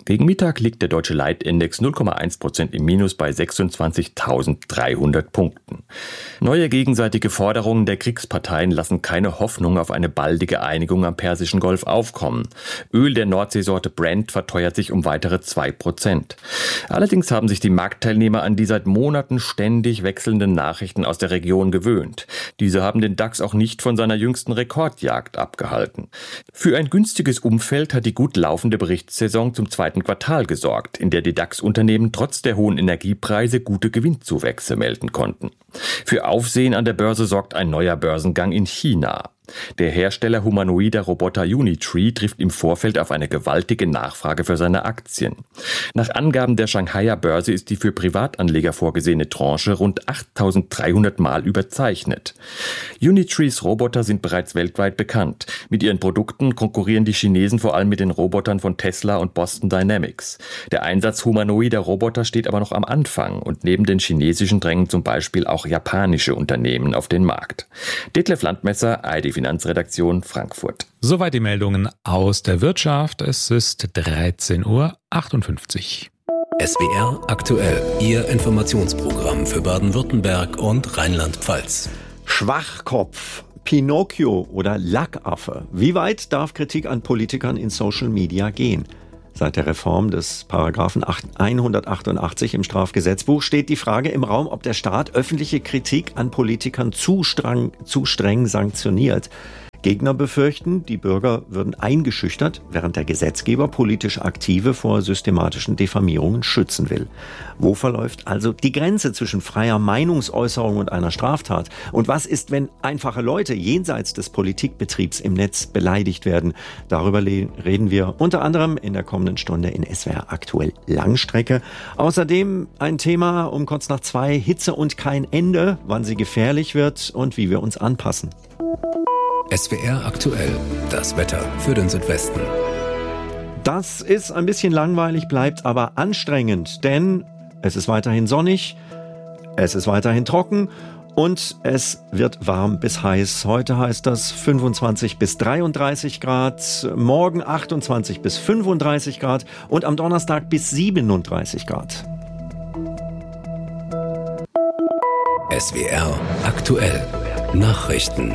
Gegen Mittag liegt der deutsche Leitindex null Komma eins Prozent im Minus bei sechsundzwanzigtausenddreihundert Punkten. Neue gegenseitige Forderungen der Kriegsparteien lassen keine Hoffnung auf eine baldige Einigung am Persischen Golf aufkommen. Öl der Nordseesorte Brent verteuert sich um weitere zwei Prozent. Allerdings haben sich die Marktteilnehmer an die seit Monaten ständig wechselnden Nachrichten aus der Region gewöhnt. Diese haben den DAX auch nicht von seiner jüngsten Rekordjagd abgehalten. Für ein günstiges Umfeld hat die gut laufende Berichtssaison zum zweiten Quartal gesorgt, in der die DAX-Unternehmen trotz der hohen Energiepreise gute Gewinnzuwächse melden konnten. Für Aufsehen an der Börse sorgt ein neuer Börsengang in China. Der Hersteller humanoider Roboter Unitree trifft im Vorfeld auf eine gewaltige Nachfrage für seine Aktien. Nach Angaben der Shanghaier Börse ist die für Privatanleger vorgesehene Tranche rund achttausenddreihundert Mal überzeichnet. Unitrees Roboter sind bereits weltweit bekannt. Mit ihren Produkten konkurrieren die Chinesen vor allem mit den Robotern von Tesla und Boston Dynamics. Der Einsatz humanoider Roboter steht aber noch am Anfang und neben den chinesischen drängen zum Beispiel auch japanische Unternehmen auf den Markt. Detlef Landmesser, A R D Finanzredaktion Frankfurt. Soweit die Meldungen aus der Wirtschaft. Es ist dreizehn Uhr achtundfünfzig. S W R aktuell, Ihr Informationsprogramm für Baden-Württemberg und Rheinland-Pfalz. Schwachkopf, Pinocchio oder Lackaffe. Wie weit darf Kritik an Politikern in Social Media gehen? Seit der Reform des Paragraphen hundertachtundachtzig im Strafgesetzbuch steht die Frage im Raum, ob der Staat öffentliche Kritik an Politikern zu streng, zu streng sanktioniert. Gegner befürchten, die Bürger würden eingeschüchtert, während der Gesetzgeber politisch Aktive vor systematischen Diffamierungen schützen will. Wo verläuft also die Grenze zwischen freier Meinungsäußerung und einer Straftat? Und was ist, wenn einfache Leute jenseits des Politikbetriebs im Netz beleidigt werden? Darüber reden wir unter anderem in der kommenden Stunde in S W R aktuell Langstrecke. Außerdem ein Thema um kurz nach zwei, Hitze und kein Ende, wann sie gefährlich wird und wie wir uns anpassen. S W R aktuell, das Wetter für den Südwesten. Das ist ein bisschen langweilig, bleibt aber anstrengend, denn es ist weiterhin sonnig, es ist weiterhin trocken und es wird warm bis heiß. Heute heißt das fünfundzwanzig bis dreiunddreißig Grad, morgen achtundzwanzig bis fünfunddreißig Grad und am Donnerstag bis siebenunddreißig Grad. S W R aktuell, Nachrichten.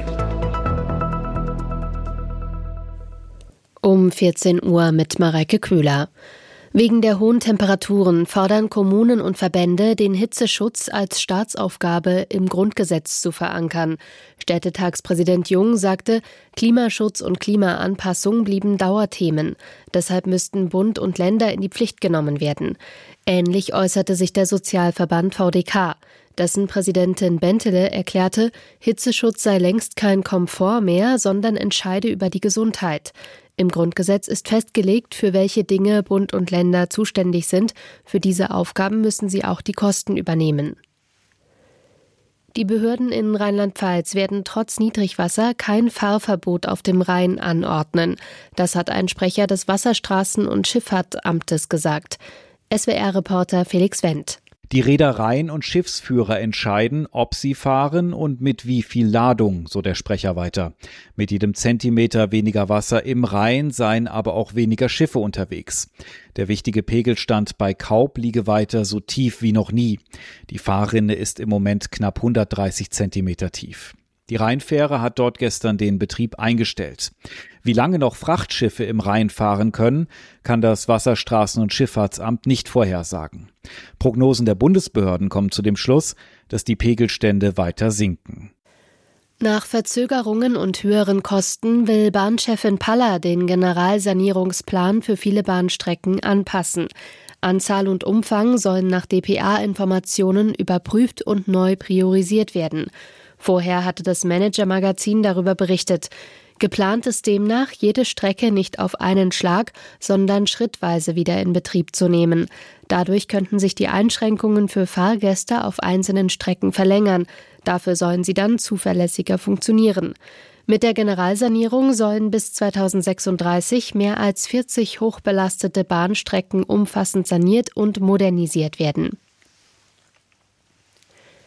Um vierzehn Uhr mit Mareike Kühler. Wegen der hohen Temperaturen fordern Kommunen und Verbände, den Hitzeschutz als Staatsaufgabe im Grundgesetz zu verankern. Städtetagspräsident Jung sagte, Klimaschutz und Klimaanpassung blieben Dauerthemen. Deshalb müssten Bund und Länder in die Pflicht genommen werden. Ähnlich äußerte sich der Sozialverband V D K. Dessen Präsidentin Bentele erklärte, Hitzeschutz sei längst kein Komfort mehr, sondern entscheide über die Gesundheit. Im Grundgesetz ist festgelegt, für welche Dinge Bund und Länder zuständig sind. Für diese Aufgaben müssen sie auch die Kosten übernehmen. Die Behörden in Rheinland-Pfalz werden trotz Niedrigwasser kein Fahrverbot auf dem Rhein anordnen. Das hat ein Sprecher des Wasserstraßen- und Schifffahrtamtes gesagt. S W R-Reporter Felix Wendt. Die Reedereien und Schiffsführer entscheiden, ob sie fahren und mit wie viel Ladung, so der Sprecher weiter. Mit jedem Zentimeter weniger Wasser im Rhein seien aber auch weniger Schiffe unterwegs. Der wichtige Pegelstand bei Kaub liege weiter so tief wie noch nie. Die Fahrrinne ist im Moment knapp hundertdreißig Zentimeter tief. Die Rheinfähre hat dort gestern den Betrieb eingestellt. Wie lange noch Frachtschiffe im Rhein fahren können, kann das Wasserstraßen- und Schifffahrtsamt nicht vorhersagen. Prognosen der Bundesbehörden kommen zu dem Schluss, dass die Pegelstände weiter sinken. Nach Verzögerungen und höheren Kosten will Bahnchefin Paller den Generalsanierungsplan für viele Bahnstrecken anpassen. Anzahl und Umfang sollen nach D P A-Informationen überprüft und neu priorisiert werden. Vorher hatte das Manager-Magazin darüber berichtet. Geplant ist demnach, jede Strecke nicht auf einen Schlag, sondern schrittweise wieder in Betrieb zu nehmen. Dadurch könnten sich die Einschränkungen für Fahrgäste auf einzelnen Strecken verlängern. Dafür sollen sie dann zuverlässiger funktionieren. Mit der Generalsanierung sollen bis zweitausendsechsunddreißig mehr als vierzig hochbelastete Bahnstrecken umfassend saniert und modernisiert werden.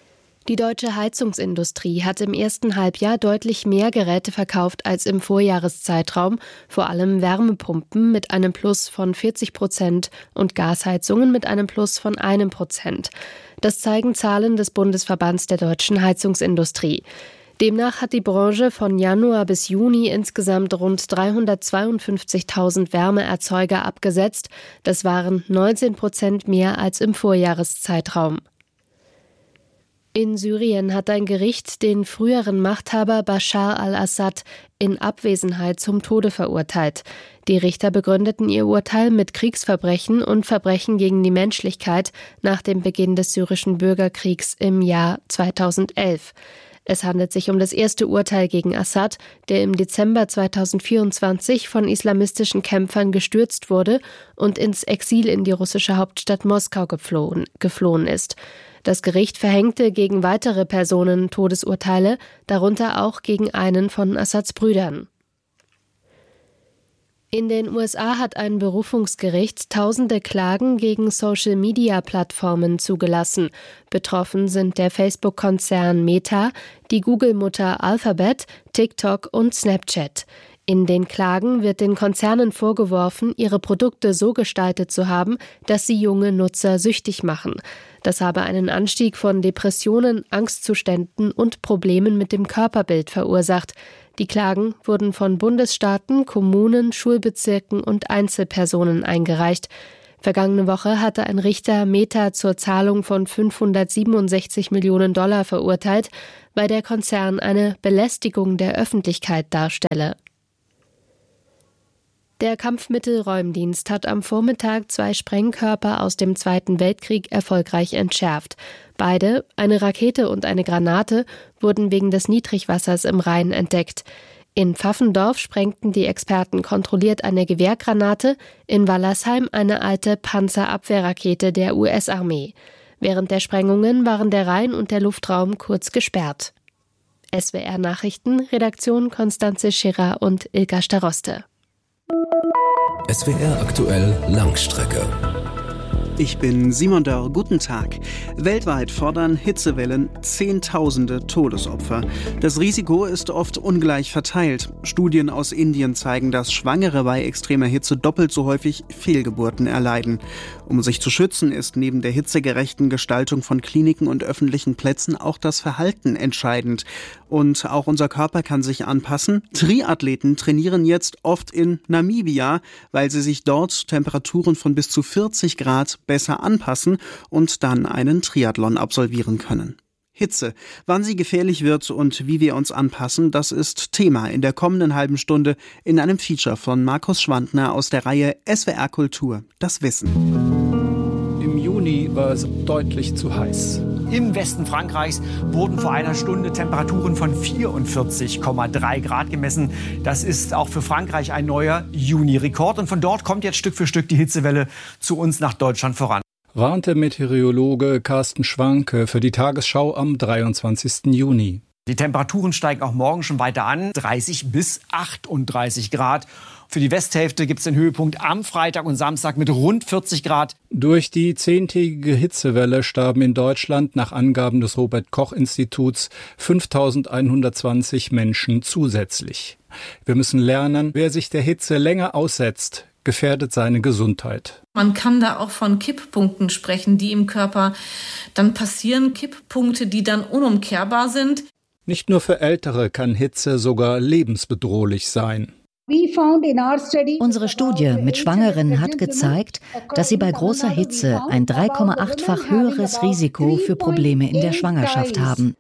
Die deutsche Heizungsindustrie hat im ersten Halbjahr deutlich mehr Geräte verkauft als im Vorjahreszeitraum, vor allem Wärmepumpen mit einem Plus von vierzig Prozent und Gasheizungen mit einem Plus von einem Prozent. Das zeigen Zahlen des Bundesverbands der deutschen Heizungsindustrie. Demnach hat die Branche von Januar bis Juni insgesamt rund dreihundertzweiundfünfzigtausend Wärmeerzeuger abgesetzt. Das waren neunzehn Prozent mehr als im Vorjahreszeitraum. In Syrien hat ein Gericht den früheren Machthaber Bashar al-Assad in Abwesenheit zum Tode verurteilt. Die Richter begründeten ihr Urteil mit Kriegsverbrechen und Verbrechen gegen die Menschlichkeit nach dem Beginn des syrischen Bürgerkriegs im Jahr zweitausendelf. Es handelt sich um das erste Urteil gegen Assad, der im Dezember zweitausendvierundzwanzig von islamistischen Kämpfern gestürzt wurde und ins Exil in die russische Hauptstadt Moskau geflohen, geflohen ist. Das Gericht verhängte gegen weitere Personen Todesurteile, darunter auch gegen einen von Assads Brüdern. In den U S A hat ein Berufungsgericht tausende Klagen gegen Social-Media-Plattformen zugelassen. Betroffen sind der Facebook-Konzern Meta, die Google-Mutter Alphabet, TikTok und Snapchat. In den Klagen wird den Konzernen vorgeworfen, ihre Produkte so gestaltet zu haben, dass sie junge Nutzer süchtig machen. Das habe einen Anstieg von Depressionen, Angstzuständen und Problemen mit dem Körperbild verursacht. Die Klagen wurden von Bundesstaaten, Kommunen, Schulbezirken und Einzelpersonen eingereicht. Vergangene Woche hatte ein Richter Meta zur Zahlung von fünfhundertsiebenundsechzig Millionen Dollar verurteilt, weil der Konzern eine Belästigung der Öffentlichkeit darstelle. Der Kampfmittelräumdienst hat am Vormittag zwei Sprengkörper aus dem Zweiten Weltkrieg erfolgreich entschärft. Beide, eine Rakete und eine Granate, wurden wegen des Niedrigwassers im Rhein entdeckt. In Pfaffendorf sprengten die Experten kontrolliert eine Gewehrgranate, in Wallersheim eine alte Panzerabwehrrakete der U S-Armee. Während der Sprengungen waren der Rhein und der Luftraum kurz gesperrt. S W R Nachrichten, Redaktion Konstanze Schirrer und Ilka Staroste. S W R aktuell Langstrecke. Ich bin Simon Dörr, guten Tag. Weltweit fordern Hitzewellen Zehntausende Todesopfer. Das Risiko ist oft ungleich verteilt. Studien aus Indien zeigen, dass Schwangere bei extremer Hitze doppelt so häufig Fehlgeburten erleiden. Um sich zu schützen, ist neben der hitzegerechten Gestaltung von Kliniken und öffentlichen Plätzen auch das Verhalten entscheidend. Und auch unser Körper kann sich anpassen. Triathleten trainieren jetzt oft in Namibia, weil sie sich dort Temperaturen von bis zu vierzig Grad besser anpassen und dann einen Triathlon absolvieren können. Hitze, wann sie gefährlich wird und wie wir uns anpassen, das ist Thema in der kommenden halben Stunde in einem Feature von Markus Schwandner aus der Reihe S W R Kultur, das Wissen. Im Juni war es deutlich zu heiß. Im Westen Frankreichs wurden vor einer Stunde Temperaturen von vierundvierzig Komma drei Grad gemessen. Das ist auch für Frankreich ein neuer Juni-Rekord. Und von dort kommt jetzt Stück für Stück die Hitzewelle zu uns nach Deutschland voran. Warnte Meteorologe Carsten Schwanke für die Tagesschau am dreiundzwanzigsten Juni. Die Temperaturen steigen auch morgen schon weiter an, dreißig bis achtunddreißig Grad. Für die Westhälfte gibt es den Höhepunkt am Freitag und Samstag mit rund vierzig Grad. Durch die zehntägige Hitzewelle starben in Deutschland nach Angaben des Robert-Koch-Instituts fünftausendeinhundertzwanzig Menschen zusätzlich. Wir müssen lernen, wer sich der Hitze länger aussetzt, gefährdet seine Gesundheit. Man kann da auch von Kipppunkten sprechen, die im Körper dann passieren. Kipppunkte, die dann unumkehrbar sind. Nicht nur für Ältere kann Hitze sogar lebensbedrohlich sein. Unsere Studie mit Schwangeren hat gezeigt, dass sie bei großer Hitze ein drei Komma acht-fach höheres Risiko für Probleme in der Schwangerschaft haben.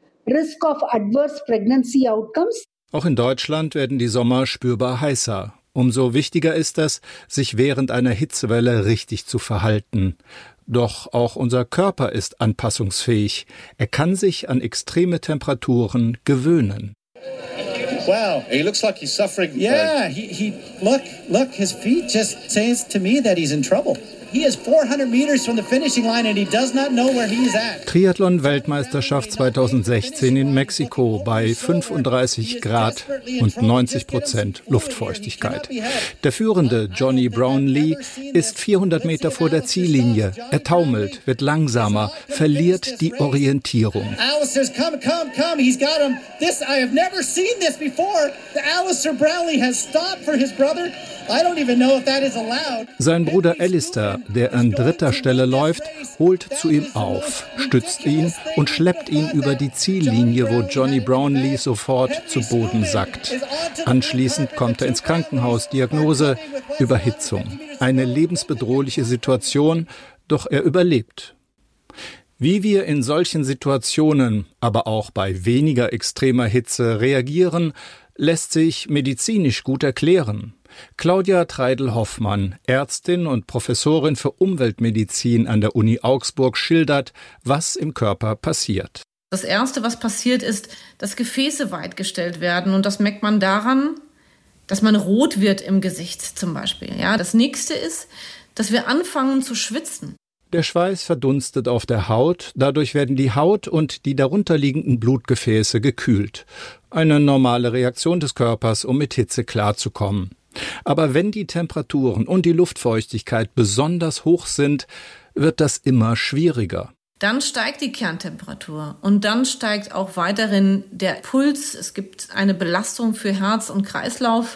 Auch in Deutschland werden die Sommer spürbar heißer. Umso wichtiger ist es, sich während einer Hitzewelle richtig zu verhalten. Doch auch unser Körper ist anpassungsfähig. Er kann sich an extreme Temperaturen gewöhnen. Wow, he looks like he's suffering. Yeah, he, he look, look, his feet just says to me that he's in trouble. Triathlon-Weltmeisterschaft zweitausendsechzehn in Mexiko bei fünfunddreißig Grad und neunzig Prozent Luftfeuchtigkeit. Der führende Johnny Brownlee ist vierhundert Meter vor der Ziellinie. Er taumelt, wird langsamer, verliert die Orientierung. Alice says, come, come, come, he's got him. This, I have never seen this before. The Alistair Brownlee has stopped for his brother. I don't even know if that is allowed. Sein Bruder Alistair, der an dritter Stelle läuft, holt zu ihm auf, stützt ihn und schleppt ihn über die Ziellinie, wo Johnny Brownlee sofort zu Boden sackt. Anschließend kommt er ins Krankenhaus. Diagnose: Überhitzung. Eine lebensbedrohliche Situation, doch er überlebt. Wie wir in solchen Situationen, aber auch bei weniger extremer Hitze reagieren, lässt sich medizinisch gut erklären. Claudia Treidel-Hoffmann, Ärztin und Professorin für Umweltmedizin an der Uni Augsburg, schildert, was im Körper passiert. Das Erste, was passiert, ist, dass Gefäße weitgestellt werden. Und das merkt man daran, dass man rot wird im Gesicht zum Beispiel. Ja, das Nächste ist, dass wir anfangen zu schwitzen. Der Schweiß verdunstet auf der Haut, dadurch werden die Haut und die darunterliegenden Blutgefäße gekühlt. Eine normale Reaktion des Körpers, um mit Hitze klarzukommen. Aber wenn die Temperaturen und die Luftfeuchtigkeit besonders hoch sind, wird das immer schwieriger. Dann steigt die Kerntemperatur und dann steigt auch weiterhin der Puls. Es gibt eine Belastung für Herz und Kreislauf.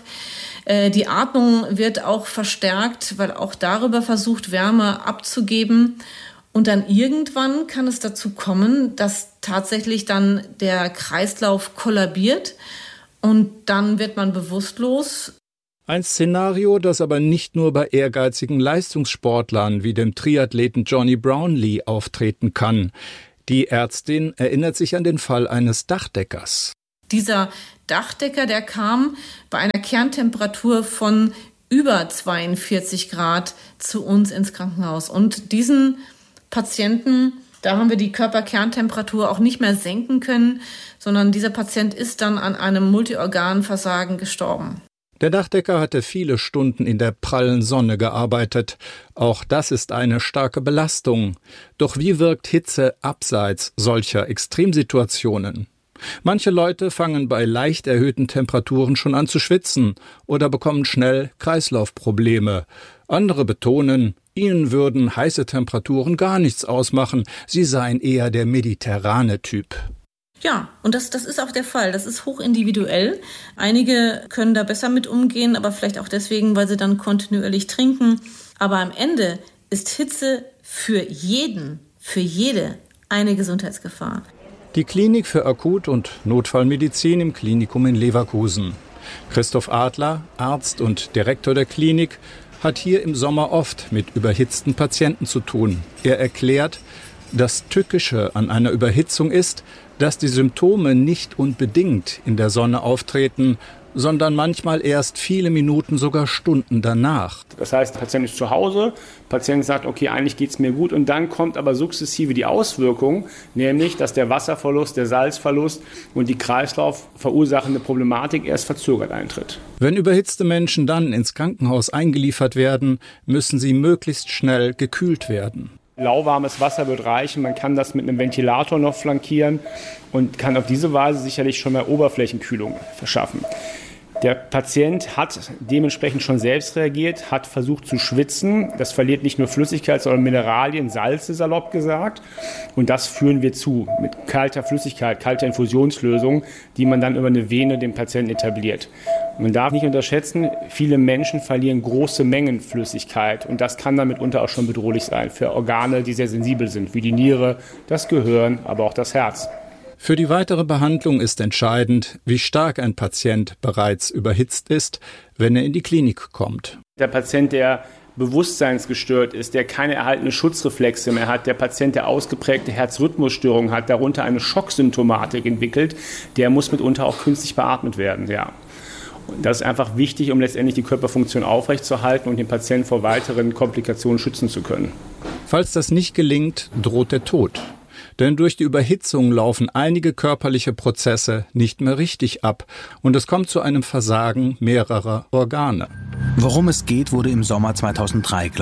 Die Atmung wird auch verstärkt, weil auch darüber versucht, Wärme abzugeben. Und dann irgendwann kann es dazu kommen, dass tatsächlich dann der Kreislauf kollabiert und dann wird man bewusstlos. Ein Szenario, das aber nicht nur bei ehrgeizigen Leistungssportlern wie dem Triathleten Johnny Brownlee auftreten kann. Die Ärztin erinnert sich an den Fall eines Dachdeckers. Dieser Dachdecker, der kam bei einer Kerntemperatur von über zweiundvierzig Grad zu uns ins Krankenhaus. Und diesen Patienten, da haben wir die Körperkerntemperatur auch nicht mehr senken können, sondern dieser Patient ist dann an einem Multiorganversagen gestorben. Der Dachdecker hatte viele Stunden in der prallen Sonne gearbeitet. Auch das ist eine starke Belastung. Doch wie wirkt Hitze abseits solcher Extremsituationen? Manche Leute fangen bei leicht erhöhten Temperaturen schon an zu schwitzen oder bekommen schnell Kreislaufprobleme. Andere betonen, ihnen würden heiße Temperaturen gar nichts ausmachen. Sie seien eher der mediterrane Typ. Ja, und das, das ist auch der Fall. Das ist hochindividuell. Einige können da besser mit umgehen, aber vielleicht auch deswegen, weil sie dann kontinuierlich trinken. Aber am Ende ist Hitze für jeden, für jede eine Gesundheitsgefahr. Die Klinik für Akut- und Notfallmedizin im Klinikum in Leverkusen. Christoph Adler, Arzt und Direktor der Klinik, hat hier im Sommer oft mit überhitzten Patienten zu tun. Er erklärt, das Tückische an einer Überhitzung ist, dass die Symptome nicht unbedingt in der Sonne auftreten, sondern manchmal erst viele Minuten, sogar Stunden danach. Das heißt, der Patient ist zu Hause, der Patient sagt, okay, eigentlich geht es mir gut, und dann kommt aber sukzessive die Auswirkung, nämlich, dass der Wasserverlust, der Salzverlust und die Kreislauf verursachende Problematik erst verzögert eintritt. Wenn überhitzte Menschen dann ins Krankenhaus eingeliefert werden, müssen sie möglichst schnell gekühlt werden. Lauwarmes Wasser wird reichen, man kann das mit einem Ventilator noch flankieren und kann auf diese Weise sicherlich schon mal Oberflächenkühlung verschaffen. Der Patient hat dementsprechend schon selbst reagiert, hat versucht zu schwitzen. Das verliert nicht nur Flüssigkeit, sondern Mineralien, Salze salopp gesagt. Und das führen wir zu mit kalter Flüssigkeit, kalter Infusionslösung, die man dann über eine Vene dem Patienten etabliert. Man darf nicht unterschätzen, viele Menschen verlieren große Mengen Flüssigkeit. Und das kann dann mitunter auch schon bedrohlich sein für Organe, die sehr sensibel sind, wie die Niere, das Gehirn, aber auch das Herz. Für die weitere Behandlung ist entscheidend, wie stark ein Patient bereits überhitzt ist, wenn er in die Klinik kommt. Der Patient, der bewusstseinsgestört ist, der keine erhaltenen Schutzreflexe mehr hat, der Patient, der ausgeprägte Herzrhythmusstörungen hat, darunter eine Schocksymptomatik entwickelt, der muss mitunter auch künstlich beatmet werden. Ja. Und das ist einfach wichtig, um letztendlich die Körperfunktion aufrechtzuerhalten und den Patienten vor weiteren Komplikationen schützen zu können. Falls das nicht gelingt, droht der Tod. Denn durch die Überhitzung laufen einige körperliche Prozesse nicht mehr richtig ab und es kommt zu einem Versagen mehrerer Organe. Worum es geht, wurde im Sommer zweitausenddrei klar.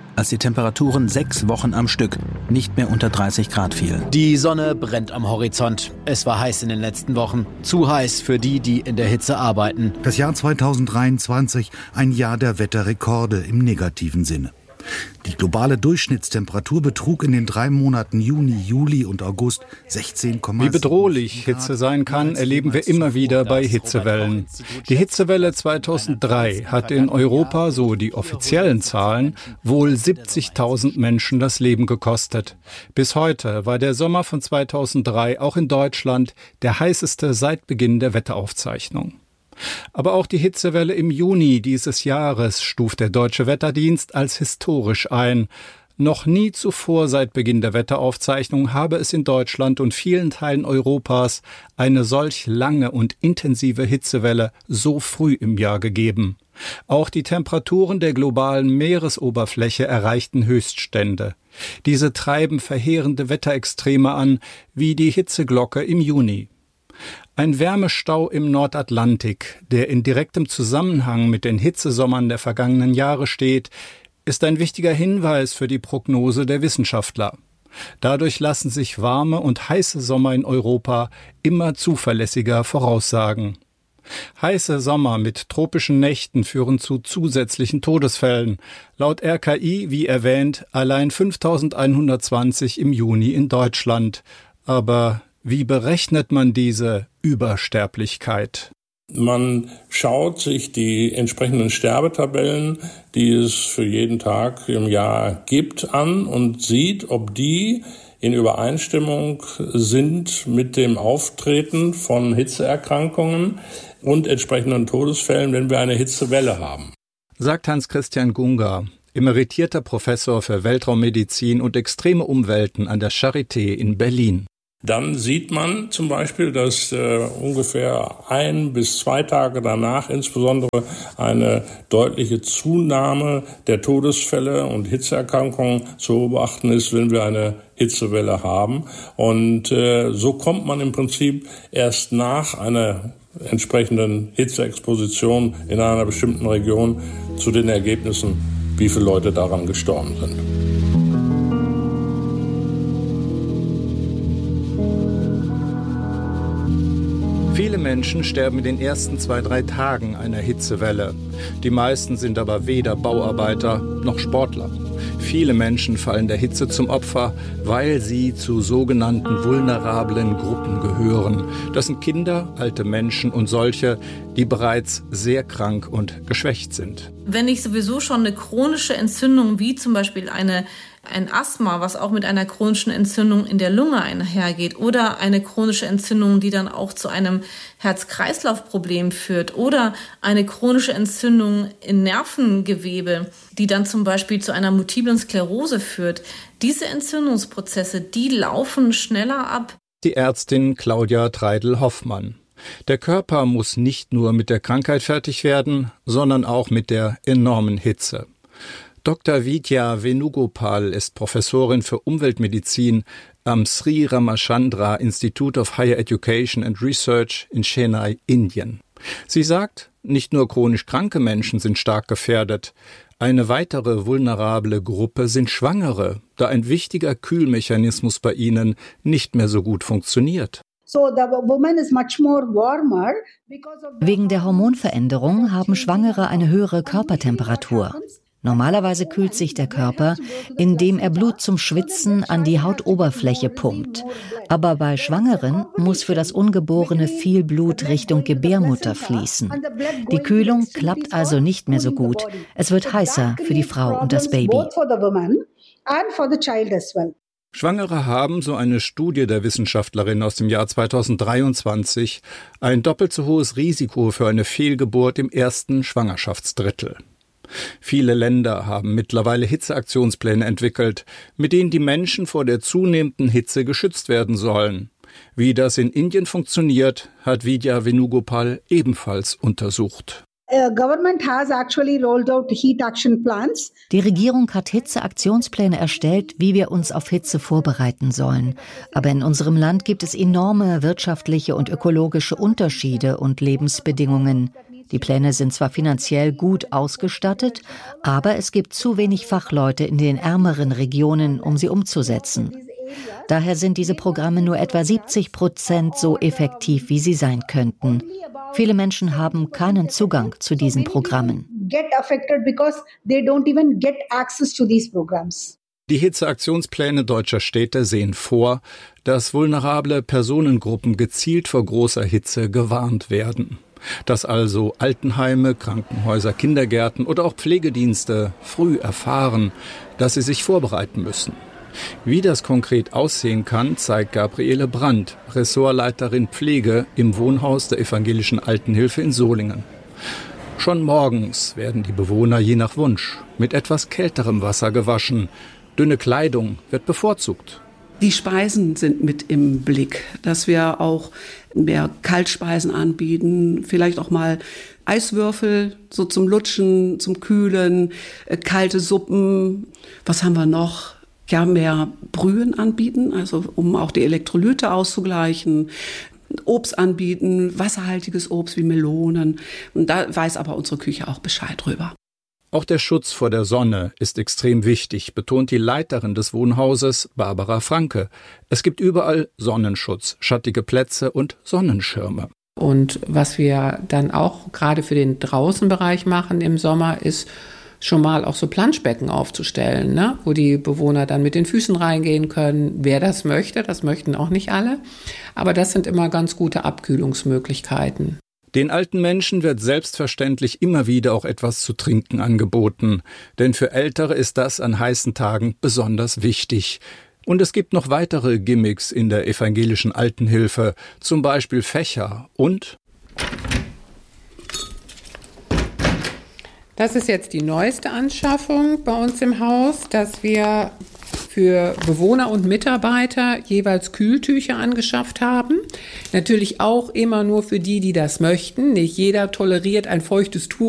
als die Temperaturen sechs Wochen am Stück nicht mehr unter dreißig Grad fielen. Die Sonne brennt am Horizont. Es war heiß in den letzten Wochen. Zu heiß für die, die in der Hitze arbeiten. Das Jahr zweitausenddreiundzwanzig, ein Jahr der Wetterrekorde im negativen Sinne. Die globale Durchschnittstemperatur betrug in den drei Monaten Juni, Juli und August sechzehn Komma sieben. Wie bedrohlich Hitze sein kann, erleben wir immer wieder bei Hitzewellen. Die Hitzewelle zweitausenddrei hat in Europa, so die offiziellen Zahlen, wohl siebzigtausend Menschen das Leben gekostet. Bis heute war der Sommer von zweitausenddrei auch in Deutschland der heißeste seit Beginn der Wetteraufzeichnung. Aber auch die Hitzewelle im Juni dieses Jahres stuft der Deutsche Wetterdienst als historisch ein. Noch nie zuvor seit Beginn der Wetteraufzeichnung habe es in Deutschland und vielen Teilen Europas eine solch lange und intensive Hitzewelle so früh im Jahr gegeben. Auch die Temperaturen der globalen Meeresoberfläche erreichten Höchststände. Diese treiben verheerende Wetterextreme an, wie die Hitzeglocke im Juni. Ein Wärmestau im Nordatlantik, der in direktem Zusammenhang mit den Hitzesommern der vergangenen Jahre steht, ist ein wichtiger Hinweis für die Prognose der Wissenschaftler. Dadurch lassen sich warme und heiße Sommer in Europa immer zuverlässiger voraussagen. Heiße Sommer mit tropischen Nächten führen zu zusätzlichen Todesfällen. Laut R K I, wie erwähnt, allein fünftausendeinhundertzwanzig im Juni in Deutschland. Aber wie berechnet man diese Übersterblichkeit? Man schaut sich die entsprechenden Sterbetabellen, die es für jeden Tag im Jahr gibt, an und sieht, ob die in Übereinstimmung sind mit dem Auftreten von Hitzeerkrankungen und entsprechenden Todesfällen, wenn wir eine Hitzewelle haben. Sagt Hans-Christian Gunga, emeritierter Professor für Weltraummedizin und extreme Umwelten an der Charité in Berlin. Dann sieht man zum Beispiel, dass äh, ungefähr ein bis zwei Tage danach insbesondere eine deutliche Zunahme der Todesfälle und Hitzeerkrankungen zu beobachten ist, wenn wir eine Hitzewelle haben. Und äh, so kommt man im Prinzip erst nach einer entsprechenden Hitzeexposition in einer bestimmten Region zu den Ergebnissen, wie viele Leute daran gestorben sind. Viele Menschen sterben in den ersten zwei, drei Tagen einer Hitzewelle. Die meisten sind aber weder Bauarbeiter noch Sportler. Viele Menschen fallen der Hitze zum Opfer, weil sie zu sogenannten vulnerablen Gruppen gehören. Das sind Kinder, alte Menschen und solche, die bereits sehr krank und geschwächt sind. Wenn ich sowieso schon eine chronische Entzündung, wie zum Beispiel eine ein Asthma, was auch mit einer chronischen Entzündung in der Lunge einhergeht, oder eine chronische Entzündung, die dann auch zu einem Herz-Kreislauf-Problem führt, oder eine chronische Entzündung in Nervengewebe, die dann zum Beispiel zu einer multiplen Sklerose führt. Diese Entzündungsprozesse, die laufen schneller ab. Die Ärztin Claudia Treidel-Hoffmann. Der Körper muss nicht nur mit der Krankheit fertig werden, sondern auch mit der enormen Hitze. Doktor Vidya Venugopal ist Professorin für Umweltmedizin am Sri Ramachandra Institute of Higher Education and Research in Chennai, Indien. Sie sagt, nicht nur chronisch kranke Menschen sind stark gefährdet. Eine weitere vulnerable Gruppe sind Schwangere, da ein wichtiger Kühlmechanismus bei ihnen nicht mehr so gut funktioniert. Wegen der Hormonveränderung haben Schwangere eine höhere Körpertemperatur. Normalerweise kühlt sich der Körper, indem er Blut zum Schwitzen an die Hautoberfläche pumpt. Aber bei Schwangeren muss für das Ungeborene viel Blut Richtung Gebärmutter fließen. Die Kühlung klappt also nicht mehr so gut. Es wird heißer für die Frau und das Baby. Schwangere haben, so eine Studie der Wissenschaftlerin aus dem Jahr zweitausenddreiundzwanzig, ein doppelt so hohes Risiko für eine Fehlgeburt im ersten Schwangerschaftsdrittel. Viele Länder haben mittlerweile Hitzeaktionspläne entwickelt, mit denen die Menschen vor der zunehmenden Hitze geschützt werden sollen. Wie das in Indien funktioniert, hat Vidya Venugopal ebenfalls untersucht. Die Regierung hat Hitzeaktionspläne erstellt, wie wir uns auf Hitze vorbereiten sollen. Aber in unserem Land gibt es enorme wirtschaftliche und ökologische Unterschiede und Lebensbedingungen. Die Pläne sind zwar finanziell gut ausgestattet, aber es gibt zu wenig Fachleute in den ärmeren Regionen, um sie umzusetzen. Daher sind diese Programme nur etwa siebzig Prozent so effektiv, wie sie sein könnten. Viele Menschen haben keinen Zugang zu diesen Programmen. Die Hitzeaktionspläne deutscher Städte sehen vor, dass vulnerable Personengruppen gezielt vor großer Hitze gewarnt werden. Dass also Altenheime, Krankenhäuser, Kindergärten oder auch Pflegedienste früh erfahren, dass sie sich vorbereiten müssen. Wie das konkret aussehen kann, zeigt Gabriele Brandt, Ressortleiterin Pflege im Wohnhaus der Evangelischen Altenhilfe in Solingen. Schon morgens werden die Bewohner je nach Wunsch mit etwas kälterem Wasser gewaschen. Dünne Kleidung wird bevorzugt. Die Speisen sind mit im Blick, dass wir auch mehr Kaltspeisen anbieten, vielleicht auch mal Eiswürfel, so zum Lutschen, zum Kühlen, äh, kalte Suppen. Was haben wir noch? Ja, mehr Brühen anbieten, also um auch die Elektrolyte auszugleichen. Obst anbieten, wasserhaltiges Obst wie Melonen. Und da weiß aber unsere Küche auch Bescheid drüber. Auch der Schutz vor der Sonne ist extrem wichtig, betont die Leiterin des Wohnhauses, Barbara Franke. Es gibt überall Sonnenschutz, schattige Plätze und Sonnenschirme. Und was wir dann auch gerade für den Draußenbereich machen im Sommer, ist schon mal auch so Planschbecken aufzustellen, ne? Wo die Bewohner dann mit den Füßen reingehen können. Wer das möchte, das möchten auch nicht alle. Aber das sind immer ganz gute Abkühlungsmöglichkeiten. Den alten Menschen wird selbstverständlich immer wieder auch etwas zu trinken angeboten. Denn für Ältere ist das an heißen Tagen besonders wichtig. Und es gibt noch weitere Gimmicks in der Evangelischen Altenhilfe, zum Beispiel Fächer und... Das ist jetzt die neueste Anschaffung bei uns im Haus, dass wir für Bewohner und Mitarbeiter jeweils Kühltücher angeschafft haben. Natürlich auch immer nur für die, die das möchten. Nicht jeder toleriert ein feuchtes Tuch